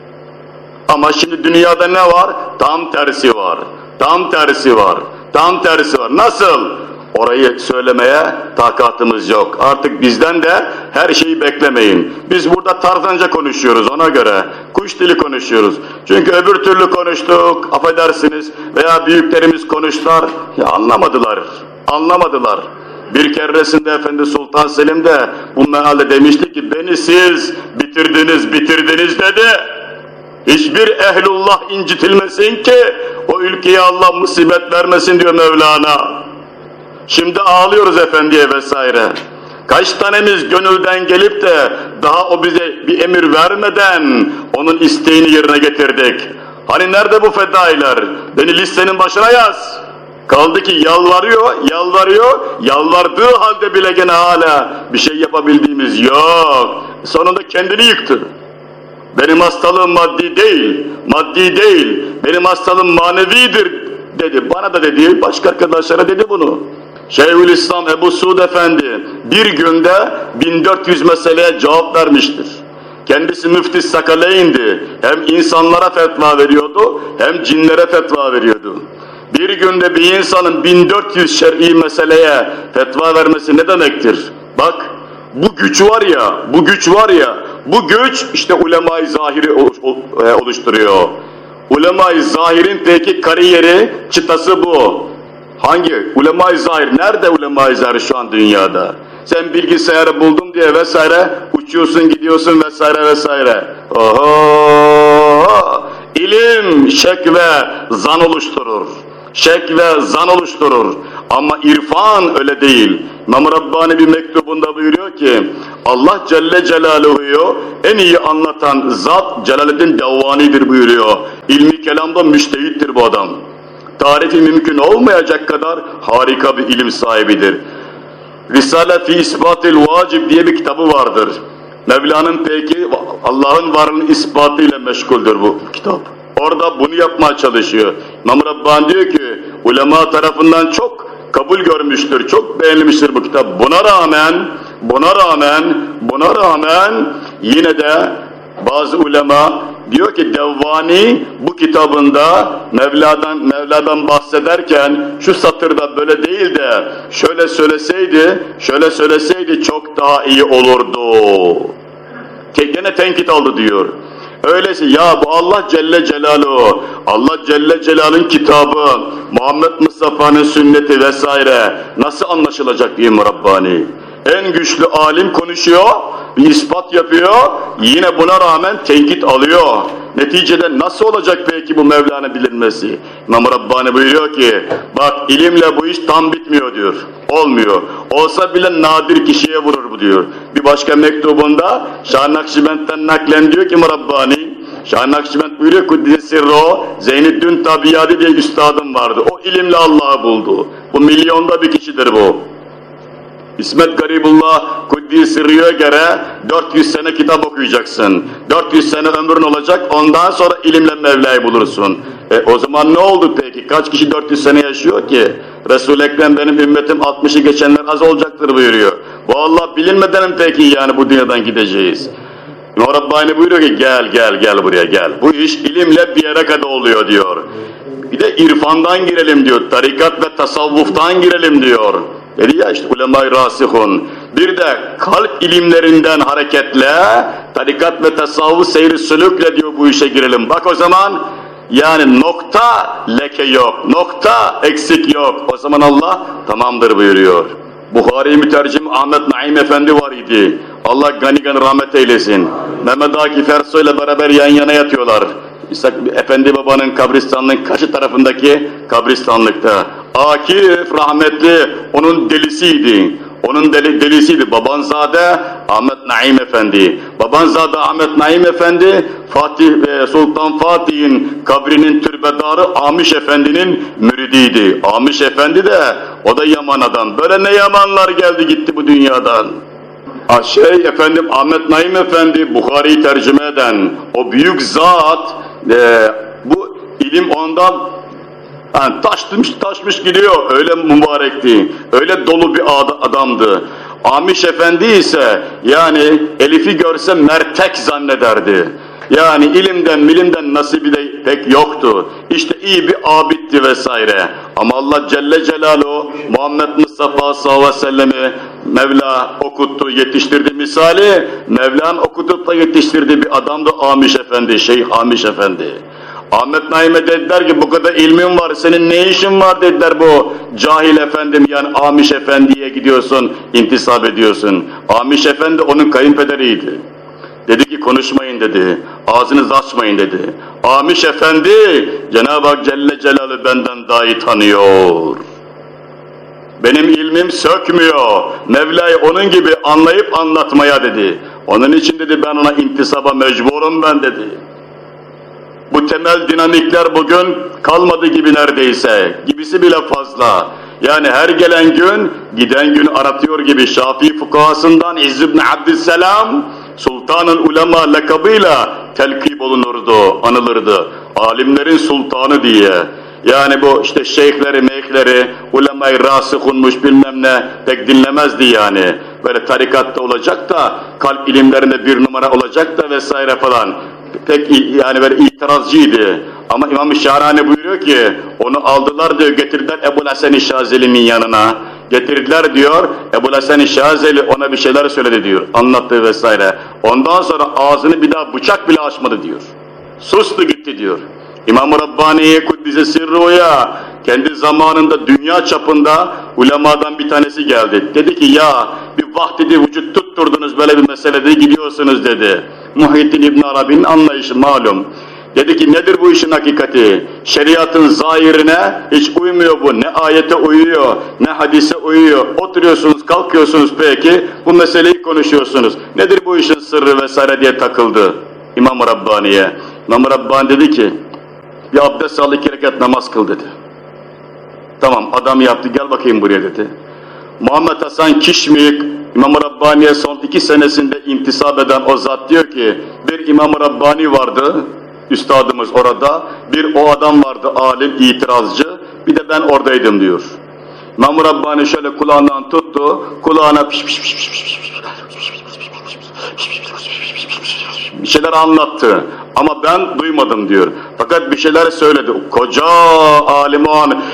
Ama şimdi dünyada ne var? Tam tersi var. Tam tersi var. Tam tersi var. Nasıl? Orayı söylemeye takatımız yok. Artık bizden de her şeyi beklemeyin. Biz burada tarzanca konuşuyoruz ona göre. Kuş dili konuşuyoruz. Çünkü öbür türlü konuştuk, affedersiniz, veya büyüklerimiz konuştular. Ya anlamadılar. Anlamadılar. Bir keresinde Efendi Sultan Selim de bu mealde demişti ki, beni siz bitirdiniz, bitirdiniz dedi. Hiçbir ehlullah incitilmesin ki o ülkeye Allah musibet vermesin diyor Mevlana. Şimdi ağlıyoruz efendiye vesaire. Kaç tanemiz gönülden gelip de daha o bize bir emir vermeden onun isteğini yerine getirdik. Hani nerede bu fedailer? Beni listenin başına yaz. Kaldı ki yalvarıyor, yalvarıyor, yalvardığı halde bile gene hala bir şey yapabildiğimiz yok. Sonunda kendini yıktı. Benim hastalığım maddi değil, maddi değil, benim hastalığım manevidir dedi. Bana da dedi, başka arkadaşlara dedi bunu. Şeyhülislam Ebu Suud Efendi bir günde bin dört yüz meseleye cevap vermiştir. Kendisi müftis Sakaleyn'di. Hem insanlara fetva veriyordu, hem cinlere fetva veriyordu. Bir günde bir insanın bin dört yüz şer'i meseleye fetva vermesi ne demektir? Bak, bu güç var ya, bu güç var ya, bu güç işte ulema-i zahiri oluşturuyor. Ulema-i zahirin peki kariyeri, çıtası bu. Hangi? Ulema-i zahir. Nerede ulema-i zahir şu an dünyada? Sen bilgisayarı buldum diye vesaire uçuyorsun gidiyorsun vesaire vesaire. Oho! İlim şek ve zan oluşturur. Şek ve zan oluşturur. Ama irfan öyle değil. İmam Rabbani bir mektubunda buyuruyor ki Allah Celle Celaluhu'yu en iyi anlatan zat Celaleddin Devvani'dir buyuruyor. İlmi kelamda müştehittir bu adam. Tarifi mümkün olmayacak kadar harika bir ilim sahibidir. Risale fi İsbatil Vacib diye bir kitabı vardır. Mevla'nın peki Allah'ın varlığının ispatıyla meşguldür bu kitap. Orada bunu yapmaya çalışıyor. İmam Rabbani diyor ki ulema tarafından çok kabul görmüştür, çok beğenilmiştir bu kitap. Buna rağmen, buna rağmen, buna rağmen yine de bazı ulema diyor ki Devvani bu kitabında Mevla'dan Mevla'dan bahsederken şu satırda böyle değil de şöyle söyleseydi, şöyle söyleseydi çok daha iyi olurdu. Gene tenkit aldı diyor. Öyleyse ya bu Allah Celle Celaluhu, Allah Celle Celal'in kitabı, Muhammed Mustafa'nın sünneti vesaire nasıl anlaşılacak diye Rabbani? En güçlü alim konuşuyor, bir ispat yapıyor, yine buna rağmen tenkit alıyor. Neticede nasıl olacak peki bu Mevla'nın bilinmesi? İmam Rabbani buyuruyor ki, bak ilimle bu iş tam bitmiyor diyor, olmuyor. Olsa bile nadir kişiye vurur bu diyor. Bir başka mektubunda Şah-ı Nakşibend'den naklen diyor ki Rabbani, Şah-ı Nakşibend buyuruyor Kuddise Sirro, Zeynüddin Tabiyadi diye üstadım vardı. O ilimle Allah'ı buldu. Bu milyonda bir kişidir bu. İsmet Garibullah Kuddise Sirro'ya göre dört yüz sene kitap okuyacaksın. dört yüz sene ömrün olacak, ondan sonra ilimle Mevla'yı bulursun. E o zaman ne oldu peki? Kaç kişi dört yüz sene yaşıyor ki? Resul-i Ekrem benim ümmetim altmışı geçenler az olacaktır buyuruyor. Bu Allah bilinmeden mi peki yani bu dünyadan gideceğiz? İmam Rabbani buyuruyor ki gel gel gel buraya gel. Bu iş ilimle bir yere kadar oluyor diyor. Bir de irfandan girelim diyor. Tarikat ve tasavvuftan girelim diyor. Dedi ya işte ulema-i rasihun. Bir de kalp ilimlerinden hareketle tarikat ve tasavvuf seyri sülükle diyor bu işe girelim. Bak o zaman yani nokta leke yok, nokta eksik yok. O zaman Allah tamamdır buyuruyor. Buhari mütercim Ahmet Naim Efendi var idi. Allah gani gani rahmet eylesin. Mehmet Akif Ersoy ile beraber yan yana yatıyorlar. İshak Efendi babanın kabristanlığın karşı tarafındaki kabristanlıkta. Akif rahmetli onun delisiydi. Onun deli, delisiydi. Babanzade Ahmet Naim Efendi. Babanzade Ahmet Naim Efendi Fatih ve Sultan Fatih'in kabrinin türbedarı Amiş Efendi'nin müridiydi. Amiş Efendi de o da yaman adam. Böyle ne yamanlar geldi gitti bu dünyadan. Şey efendim Ahmet Naim Efendi Bukhari'yi tercüme eden o büyük zat e, bu ilim ondan yani taşmış taşmış gidiyor, öyle mübarekti, öyle dolu bir adamdı. Amiş Efendi ise yani Elif'i görse mertek zannederdi. Yani ilimden milimden nasibi de pek yoktu. İşte iyi bir abiddi vesaire. Ama Allah Celle Celaluhu Muhammed Mustafa sallallahu aleyhi ve sellem'i Mevla okuttu, yetiştirdi misali. Mevla'nın okutup da yetiştirdiği bir adamdı Amiş Efendi, Şeyh Amiş Efendi. Ahmet Naim'e dediler ki bu kadar ilmin var, senin ne işin var dediler bu cahil efendim yani Amiş Efendi'ye gidiyorsun, intisap ediyorsun. Amiş Efendi onun kayınpederiydi. Dedi ki konuşmayın dedi, ağzınızı açmayın dedi. Amiş Efendi Cenab-ı Hak Celle Celaluhu benden daha iyi tanıyor. Benim ilmim sökmüyor, Mevla'yı onun gibi anlayıp anlatmaya dedi. Onun için dedi ben ona intisaba mecburum ben dedi. Bu temel dinamikler bugün kalmadı gibi neredeyse, gibisi bile fazla. Yani her gelen gün, giden gün aratıyor gibi Şafii fukahasından İzz ibn Abdüsselam, Sultanın ulema lakabıyla telkip olunurdu, anılırdı. Alimlerin sultanı diye. Yani bu işte şeyhleri, meyhleri, ulema-i rasihunmuş bilmem ne pek dinlemezdi yani. Böyle tarikatta olacak da, kalp ilimlerinde bir numara olacak da vesaire falan. Pek yani böyle itirazcıydı. Ama İmam-ı Şahrani buyuruyor ki, onu aldılar diyor, getirdiler Ebu Hasan-ı Şazeli'nin yanına. Getirdiler diyor, Ebu Hasan-ı Şazeli ona bir şeyler söyledi diyor, anlattı vesaire. Ondan sonra ağzını bir daha bıçak bile açmadı diyor. Sustu gitti diyor. İmam-ı Rabbani'ye Kuddise Sirru'ya kendi zamanında dünya çapında ulemadan bir tanesi geldi. Dedi ki ya bir vahdedi vücut tutturdunuz böyle bir meselede gidiyorsunuz dedi. Muhyiddin İbn Arabi'nin anlayışı malum. Dedi ki nedir bu işin hakikati? Şeriatın zahirine hiç uymuyor bu. Ne ayete uyuyor, ne hadise uyuyor. Oturuyorsunuz, kalkıyorsunuz peki, bu meseleyi konuşuyorsunuz. Nedir bu işin sırrı vesaire diye takıldı İmam-ı Rabbani'ye. İmam-ı Rabbani dedi ki, bir abdest al, iki rekat namaz kıl dedi. Tamam, adam yaptı, gel bakayım buraya dedi. Muhammed Hasan Kişmik, İmam-ı Rabbani'ye son iki senesinde intisap eden o zat diyor ki, bir İmam-ı Rabbani vardı, üstadımız orada, bir o adam vardı alim, itirazcı, bir de ben oradaydım diyor. İmam-ı Rabbani şöyle kulağından tuttu, kulağına piş piş piş piş piş piş bir şeyler anlattı ama ben duymadım diyor. Fakat bir şeyler söyledi. Koca alim o an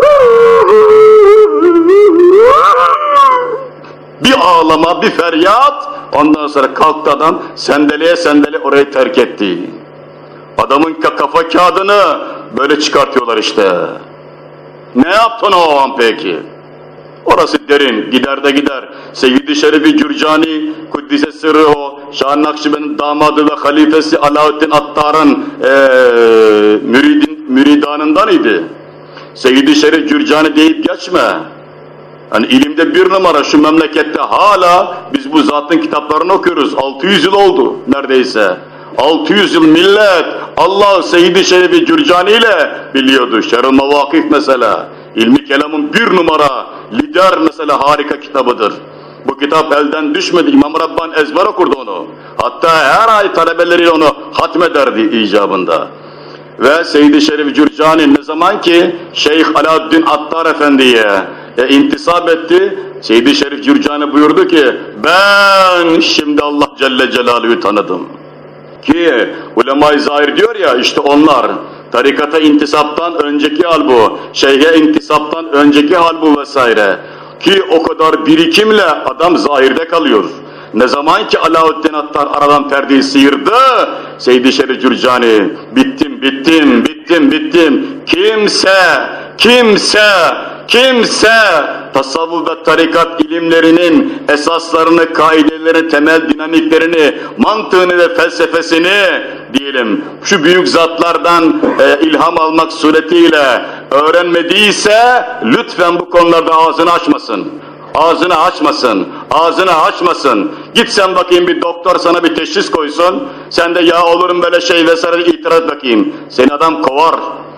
bir ağlama, bir feryat, ondan sonra kalktı adam, sendeleye sendele orayı terk etti. Adamın kafa kağıdını böyle çıkartıyorlar işte. Ne yaptın o an peki? Orası derin, gider de gider. Seyyid-i Şerif-i Cürcani, Kuddise Sırrı o, Şah-ı Nakşibendi'nin damadı ve halifesi Alaaddin Attar'ın ee, müridin, müridanından idi. Seyyid-i Şerif Cürcani deyip geçme. Yani ilimde bir numara şu memlekette hala biz bu zatın kitaplarını okuyoruz. altı yüz yıl oldu neredeyse. altı yüz yıl millet Allah Seyyid-i Şerif-i Cürcani ile biliyordu. Şerh-i Mevakif mesela. İlmi kelamın bir numara, lider mesela harika kitabıdır. Bu kitap elden düşmedi. İmam Rabbani ezber okurdu onu. Hatta her ay talebeleriyle onu hatmederdi icabında. Ve Seyyid-i Şerif Cürcani ne zaman ki Şeyh Alaaddin Attar Efendi'ye e, intisap etti, Seyyid-i Şerif Cürcani buyurdu ki ben şimdi Allah Celle Celaluhu'yu tanıdım. Ki ulema-i zahir diyor ya işte onlar tarikata intisaptan önceki hal bu, şeyhe intisaptan önceki hal bu vesaire. Ki o kadar birikimle adam zahirde kalıyor. Ne zaman ki Alaaddin Attar aradan perdeyi sıyırdı, Seyyid-i Şerif Cürcani bittim, bittim, bittim, bittim. Kimse, kimse, kimse tasavvuf ve tarikat ilimlerinin esaslarını, kaidelerini, temel dinamiklerini, mantığını ve felsefesini diyelim şu büyük zatlardan e, ilham almak suretiyle öğrenmediyse lütfen bu konularda ağzını açmasın. Ağzını açmasın, ağzını açmasın. Git sen bakayım bir doktor sana bir teşhis koysun. Sen de ya olurum böyle şey vesaire itiraz bakayım. Seni adam kovar.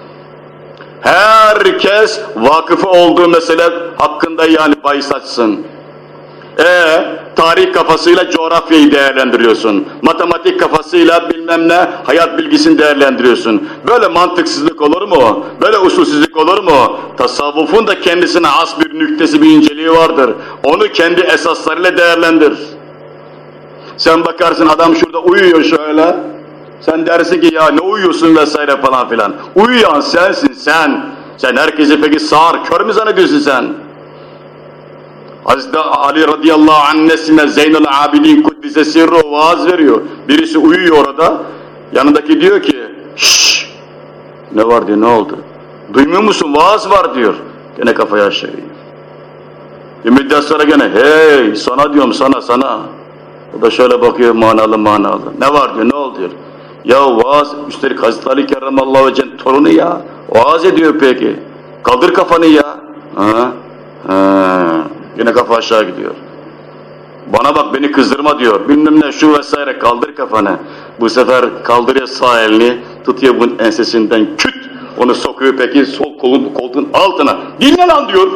Herkes vakıfı olduğu mesele hakkında yani bahis açsın. Ee, tarih kafasıyla coğrafyayı değerlendiriyorsun. Matematik kafasıyla bilmem ne hayat bilgisini değerlendiriyorsun. Böyle mantıksızlık olur mu? Böyle usulsüzlük olur mu? Tasavvufun da kendisine has bir nüktesi, bir inceliği vardır. Onu kendi esaslarıyla değerlendir. Sen bakarsın adam şurada uyuyor şöyle. Sen dersin ki ya ne uyuyorsun vesaire falan filan. Uyuyan sensin sen. Sen herkesi peki sağır, kör mü zannediyorsun sen? Hazreti Ali radıyallahu annesine Zeynel Abidin Kuddise Sirru vaaz veriyor. Birisi uyuyor orada. Yanındaki diyor ki şşş ne var diyor, ne oldu? Duymuyor musun? Vaaz var diyor. Gene kafayı aşağı eğiyor. Bir müddet sonra gene hey sana diyorum sana sana. O da şöyle bakıyor manalı manalı. Ne var diyor, ne oldu diyor. Ya vaaz, üstelik Hazreti Ali Kerramallahu Vece'nin torunu ya. Vaaz ediyor peki. Kaldır kafanı ya. Ha? Ha. Yine kafa aşağı gidiyor. Bana bak beni kızdırma diyor. Bilmem ne şu vesaire kaldır kafanı. Bu sefer kaldırıyor sağ elini. Tutuyor bunun ensesinden küt. Onu sokuyor peki sol kolun koltuğun altına. Dinle lan diyor.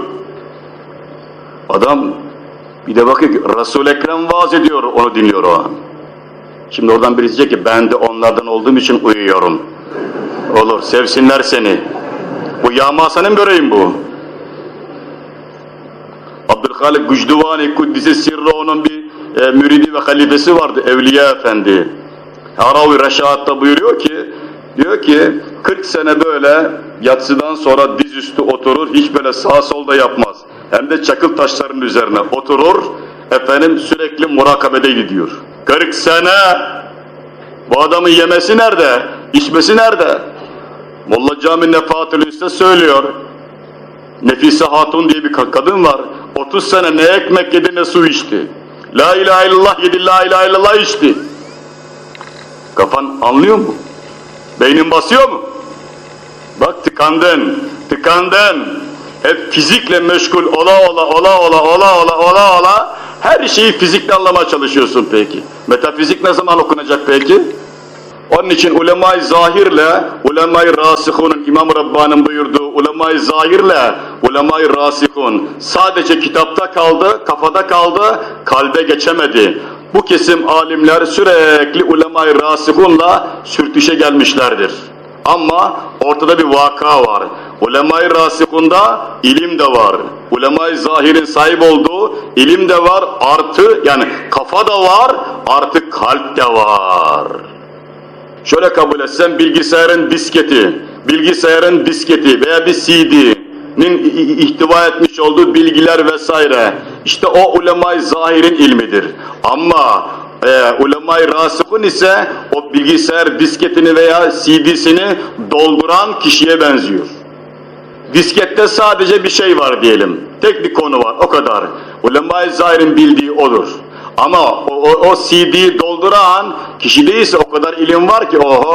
Adam bir de bakıyor ki Resul-i Ekrem vaaz ediyor. Onu dinliyor o an. Şimdi oradan birisi diyecek ki ben de onlardan olduğum için uyuyorum. Olur sevsinler seni. Bu yağmasanın böreğim bu. Abdülhalik Gücdüvani Kuddise Sirru onun bir e, müridi ve halifesi vardı Evliya Efendi. Haravi Reşahat'ta buyuruyor ki diyor ki kırk sene böyle yatsıdan sonra dizüstü oturur, hiç böyle sağ solda yapmaz. Hem de çakıl taşlarının üzerine oturur, efendim sürekli murakabede gidiyor. kırk sene bu adamın yemesi nerede? İçmesi nerede? Molla Cami Nefahatül Üste söylüyor. Nefise Hatun diye bir kadın var. otuz sene ne ekmek yedi ne su içti. La ilahe illallah yedi, la ilahe illallah içti. Kafan anlıyor mu? Beynin basıyor mu? Bak tıkandın, tıkandın. Hep fizikle meşgul ola ola ola ola ola ola ola ola her şeyi fizikle anlamaya çalışıyorsun peki. Metafizik ne zaman okunacak peki? Onun için ulema-i zahirle, ulema-i rasihunun, İmam Rabbani'nin buyurduğu ulema-i zahirle, ulema-i rasihun sadece kitapta kaldı, kafada kaldı, kalbe geçemedi. Bu kesim alimler sürekli ulema-i rasihunla sürtüşe gelmişlerdir. Ama ortada bir vaka var. Ulema-i rasihunda ilim de var. Ulema-i zahirin sahip olduğu ilim de var, artı yani kafa da var, artı kalp de var. Şöyle kabul etsen bilgisayarın disketi, bilgisayarın disketi veya bir C D'nin ihtiva etmiş olduğu bilgiler vesaire, işte o ulema-i zahirin ilmidir. Ama e, ulema-i rasihun ise o bilgisayar disketini veya C D'sini dolduran kişiye benziyor. Diskette sadece bir şey var diyelim, tek bir konu var, o kadar. Ulema-i zahirin bildiği odur. Ama o, o, o C D'yi dolduran kişi değilse o kadar ilim var ki oho,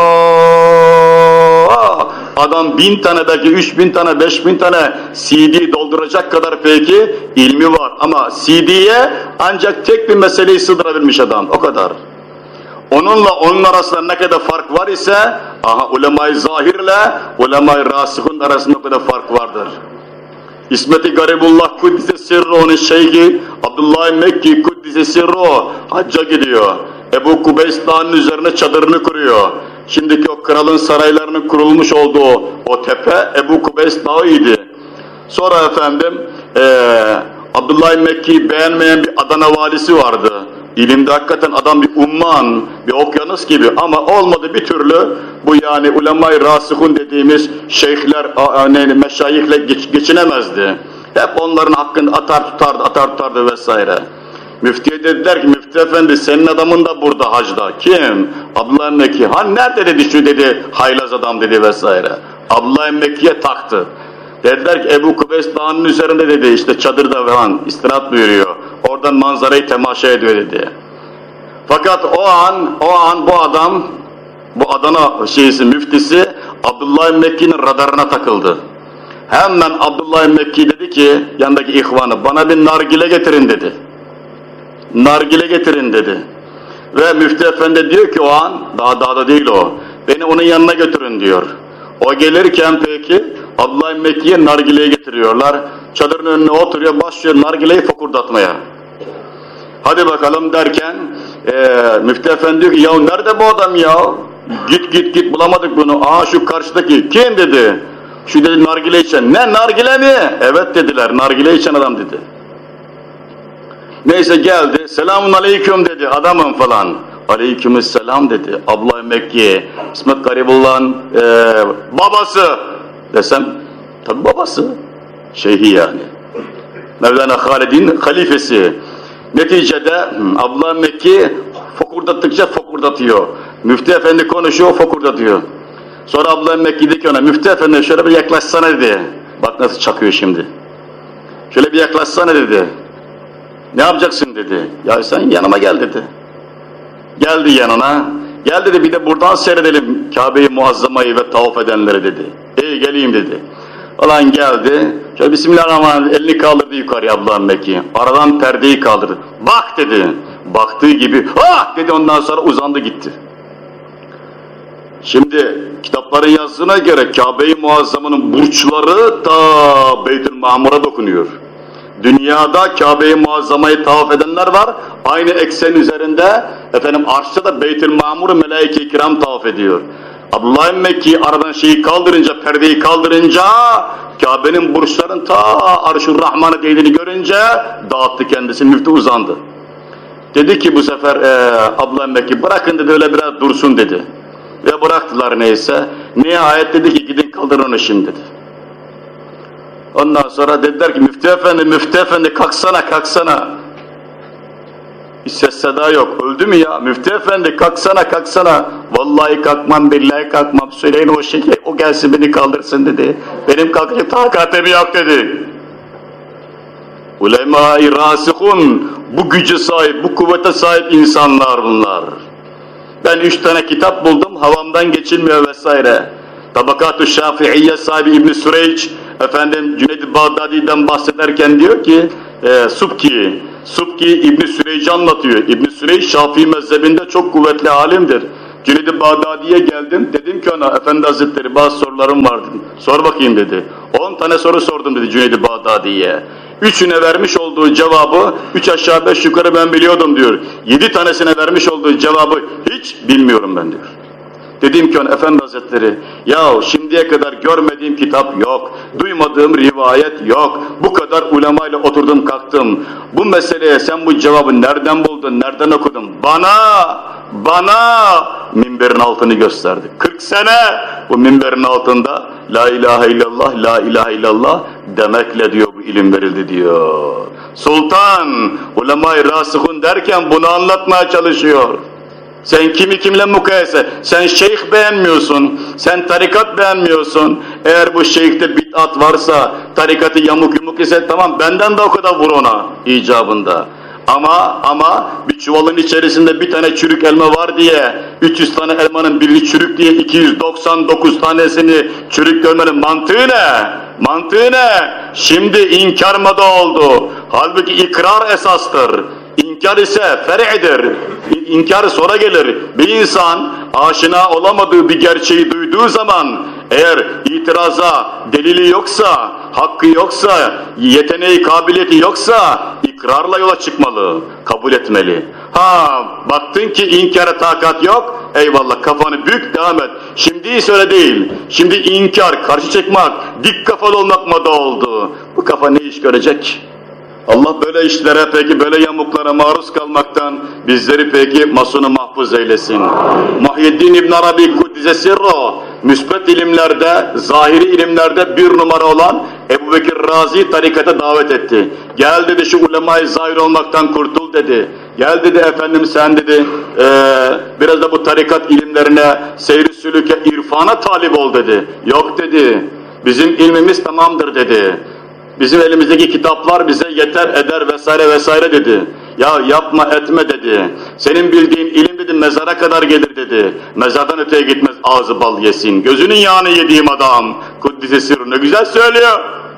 adam bin tane belki üç bin tane beş bin tane C D dolduracak kadar peki ilmi var. Ama C D'ye ancak tek bir meseleyi sığdırabilmiş adam, o kadar. Onunla onun arasında ne kadar fark var ise aha ulema-i zahirle ulema-i rasihun arasında o kadar fark vardır. İsmet-i Garibullah Kuddise Sirru'nun şeyhi Abdullah Mekki Kuddise Sirru hacca gidiyor. Ebu Kubeys Dağı'nın üzerine çadırını kuruyor. Şimdiki o kralın saraylarının kurulmuş olduğu o tepe Ebu Kubeys Dağı'ydı. Sonra efendim ee, Abdullah Mekki'yi beğenmeyen bir Adana valisi vardı. İlimde hakikaten adam bir umman, bir okyanus gibi ama olmadı bir türlü bu yani ulema-i rasihun dediğimiz şeyhler, yani meşayihle geç, geçinemezdi. Hep onların hakkını atar tutardı, atar tutardı vesaire. Müftiye dediler ki Müftü Efendi senin adamın da burada hacda. Kim? Abdullah Mekki. Ha nerede dedi şu dedi haylaz adam dedi vesaire. Abdullah Mekki'ye taktı. Dediler ki Ebu Kubeys Dağı'nın üzerinde dedi işte çadırda falan istirahat buyuruyor. Oradan manzarayı temaşa ediyor dedi. Fakat o an, o an bu adam, bu Adana şeysi müftisi Abdullah Mekki'nin radarına takıldı. Hemen Abdullah Mekki dedi ki yanındaki ihvanı bana bir nargile getirin dedi. Nargile getirin dedi. Ve Müftü Efendi diyor ki o an, daha dağda değil o, beni onun yanına götürün diyor. O gelirken peki Abdullah Mekki'ye nargileyi getiriyorlar. Çadırın önüne oturuyor, başlıyor nargileyi fokurdatmaya. Hadi bakalım derken ee, Müftü Efendi diyor ki ya nerede bu adam ya? Git git git bulamadık bunu. Aa şu karşıdaki kim dedi? Şu dedi nargile içen. Ne nargile mi? Evet dediler nargile içen adam dedi. Neyse geldi. Selamun aleyküm dedi adamım falan. Aleykümselam dedi. Abdullah Mekki, İsmet Garibullah'ın e, babası desem, tabi babası, şeyhi yani. Mevlana Halid'in halifesi. Neticede Abdullah Mekki fokurdattıkça fokurdatıyor. Müftü Efendi konuşuyor, fokurdatıyor. Sonra Abdullah Mekki dedi ki ona, Müftü Efendi şöyle bir yaklaşsana dedi. Bak nasıl çakıyor şimdi. Şöyle bir yaklaşsana dedi. Ne yapacaksın dedi. Ya sen yanıma gel dedi. Geldi yanına. Gel dedi bir de buradan seyredelim Kabe-i Muazzama'yı ve tavaf edenleri dedi. İyi geleyim dedi. Ulan geldi. Şöyle Bismillahirrahmanirrahim elini kaldırdı yukarıya Abdullah Mekki. Aradan perdeyi kaldırdı. Bak dedi. Baktığı gibi ah dedi ondan sonra uzandı gitti. Şimdi kitapların yazdığına göre Kabe-i Muazzama'nın burçları ta Beytül Mamur'a dokunuyor. Dünyada Kabe-i Muazzama'yı tavaf edenler var. Aynı eksen üzerinde efendim arşta da Beytül Mamur'u melaike-i kiram tavaf ediyor. Abdullah Mekki aradan şeyi kaldırınca, perdeyi kaldırınca Kabe'nin burçların ta Arş-ı Rahman'a değdiğini görünce dağıttı kendisini, müftü uzandı. Dedi ki bu sefer e, Abdullah Mekki bırakın dedi öyle biraz dursun dedi. Ve bıraktılar neyse. Nihayet dedi ki gidin kaldırın onu şimdi dedi. Ondan sonra dediler ki Müftü Efendi, Müftü Efendi kalksana kalksana. Hiç ses seda yok. Öldü mü ya? Müftü efendi kalksana kalksana. Vallahi kalkmam, billahi kalkmam. Söyleyin o şekil, o gelsin beni kaldırsın dedi. Benim kalkacak takatım yok dedi. Ulema-i rasihun, bu gücü sahip, bu kuvvete sahip insanlar bunlar. Ben üç tane kitap buldum, havamdan geçilmiyor vesaire. Tabakat-ı Şafi'iyye sahibi İbn-i Süreyç, efendim Cüneyd-i Bağdadi'den bahsederken diyor ki, e, Subki, Subki İbn-i Süreyç'i anlatıyor. İbn-i Süreyç Şafii mezhebinde çok kuvvetli alimdir. Cüneyd-i Bağdadi'ye geldim, dedim ki ona, Efendi Hazretleri bazı sorularım var dedim. Sor bakayım dedi. On tane soru sordum dedi Cüneyd-i Bağdadi'ye. Üçüne vermiş olduğu cevabı, üç aşağı beş yukarı ben biliyordum diyor. Yedi tanesine vermiş olduğu cevabı hiç bilmiyorum ben diyor. Dedim ki ona, Efendi Hazretleri, ya şimdiye kadar görmediğim kitap yok, duymadığım rivayet yok, bu kadar ulemayla oturdum kalktım. Bu meseleye sen bu cevabı nereden buldun, nereden okudun? Bana, bana minberin altını gösterdi. kırk sene bu minberin altında la ilahe illallah, la ilahe illallah demekle diyor bu ilim verildi diyor. Sultan, ulema-i rasihun derken bunu anlatmaya çalışıyor. Sen kimi kimle mukayese? Sen şeyh beğenmiyorsun, sen tarikat beğenmiyorsun. Eğer bu şeyhte bid'at varsa, tarikatı yamuk yumuk ise tamam benden de o kadar vur ona icabında. Ama ama bir çuvalın içerisinde bir tane çürük elma var diye, üç yüz tane elmanın biri çürük diye iki yüz doksan dokuz tanesini çürük görmenin mantığı ne? Mantığı ne? Şimdi inkar moda oldu. Halbuki ikrar esastır. İnkar ise fer'idir. İnkar sonra gelir. Bir insan aşina olamadığı bir gerçeği duyduğu zaman eğer itiraza delili yoksa, hakkı yoksa, yeteneği, kabiliyeti yoksa ikrarla yola çıkmalı, kabul etmeli. Ha, baktın ki inkara takat yok, eyvallah kafanı bük, devam et. Şimdi ise öyle değil. Şimdi inkar, karşı çıkmak, dik kafalı olmak moda oldu. Bu kafa ne iş görecek? Allah böyle işlere peki, böyle yamuklara maruz kalmaktan bizleri peki masunu mahfuz eylesin. Muhyiddin İbn Arabi Kuddise Sirro, müsbet ilimlerde, zahiri ilimlerde bir numara olan Ebu Bekir Razi tarikata davet etti. Gel dedi şu ulema-i zahir olmaktan kurtul dedi. Gel dedi efendim sen dedi ee, biraz da bu tarikat ilimlerine, seyri sülüke, irfana talip ol dedi. Yok dedi, bizim ilmimiz tamamdır dedi. Bizim elimizdeki kitaplar bize yeter eder vesaire vesaire dedi. Ya yapma etme dedi. Senin bildiğin ilim dedi mezara kadar gelir dedi. Mezardan öteye gitmez, ağzı bal yesin. Gözünün yağını yediğim adam. Kuddise sirru ne güzel söylüyor.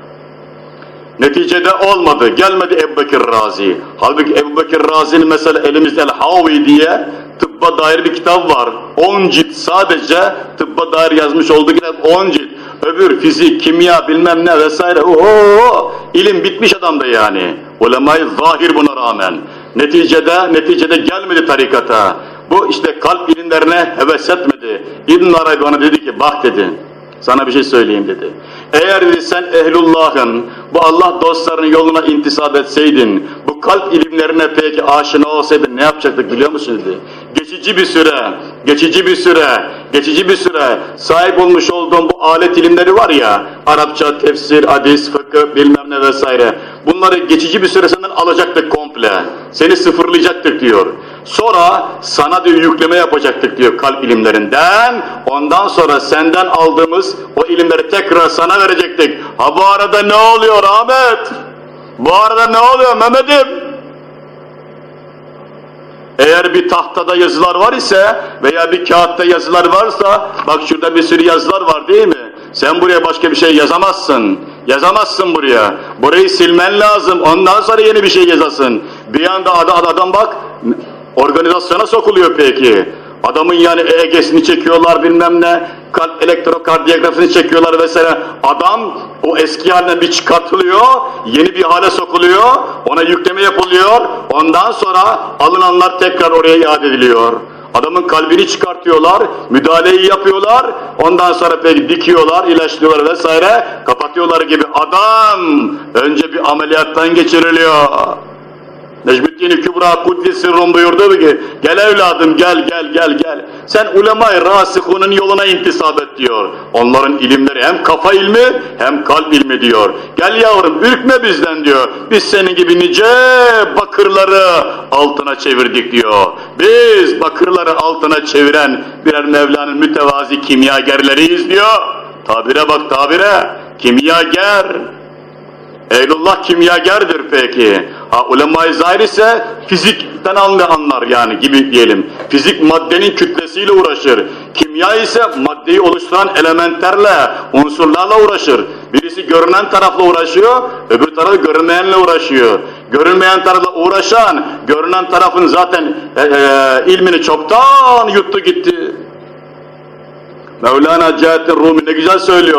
Neticede olmadı. Gelmedi Ebu Bekir Razi. Halbuki Ebu Bekir Razi'nin mesela elimizde El-Havi diye tıbba dair bir kitap var. on cilt sadece tıbba dair yazmış olduğu kitap on cilt. Öbür fizik, kimya bilmem ne vesaire. Oho! İlim bitmiş adamda yani. Ulema-i zahir buna rağmen. Neticede, neticede gelmedi tarikata. Bu işte kalp ilimlerine heves etmedi. İbn Arabi bana dedi ki bak dedi. Sana bir şey söyleyeyim dedi. Eğer dedi sen ehlullah'ın, bu Allah dostlarının yoluna intisap etseydin, bu kalp ilimlerine peki aşina olsaydın ne yapacaktık biliyor musun dedi. Geçici bir süre, geçici bir süre, geçici bir süre sahip olmuş olduğum bu alet ilimleri var ya, Arapça, tefsir, hadis, fıkıh, bilmem ne vesaire. Bunları geçici bir süre senden alacaktık komple. Seni sıfırlayacaktık diyor. Sonra sana diyor yükleme yapacaktık diyor kalp ilimlerinden. Ondan sonra senden aldığımız o ilimleri tekrar sana verecektik. Ha bu arada ne oluyor Ahmet? Bu arada ne oluyor Mehmet'im? Eğer bir tahtada yazılar var ise veya bir kağıtta yazılar varsa, bak şurada bir sürü yazılar var değil mi? Sen buraya başka bir şey yazamazsın. Yazamazsın buraya. Burayı silmen lazım. Ondan sonra yeni bir şey yazasın. Bir anda adam, adam bak organizasyona sokuluyor peki. Adamın yani E E G'sini çekiyorlar bilmem ne, kalp elektrokardiyografisini çekiyorlar vesaire. Adam o eski haline bir çıkartılıyor, yeni bir hale sokuluyor, ona yükleme yapılıyor. Ondan sonra alınanlar tekrar oraya iade ediliyor. Adamın kalbini çıkartıyorlar, müdahaleyi yapıyorlar, ondan sonra peki dikiyorlar, ilaçlıyorlar vesaire, kapatıyorlar gibi. Adam önce bir ameliyattan geçiriliyor. Necmettin Kübra Kuddisi Rum buyurdu ki, gel evladım gel gel gel gel. Sen ulema-i rasihunun yoluna intisap et diyor. Onların ilimleri hem kafa ilmi hem kalp ilmi diyor. Gel yavrum ürkme bizden diyor. Biz senin gibi nice bakırları altına çevirdik diyor. Biz bakırları altına çeviren birer Mevla'nın mütevazi kimyagerleriyiz diyor. Tabire bak tabire. Kimyager. Eylullah kimyagerdir peki. Ha ulema-i zahir ise fizikten anlar yani gibi diyelim. Fizik maddenin kütlesiyle uğraşır. Kimya ise maddeyi oluşturan elementlerle, unsurlarla uğraşır. Birisi görünen tarafla uğraşıyor, öbür tarafı görünmeyenle uğraşıyor. Görünmeyen tarafla uğraşan, görünen tarafın zaten e, e, ilmini çoktan yuttu gitti. Mevlana Cihattin Rumi ne güzel söylüyor.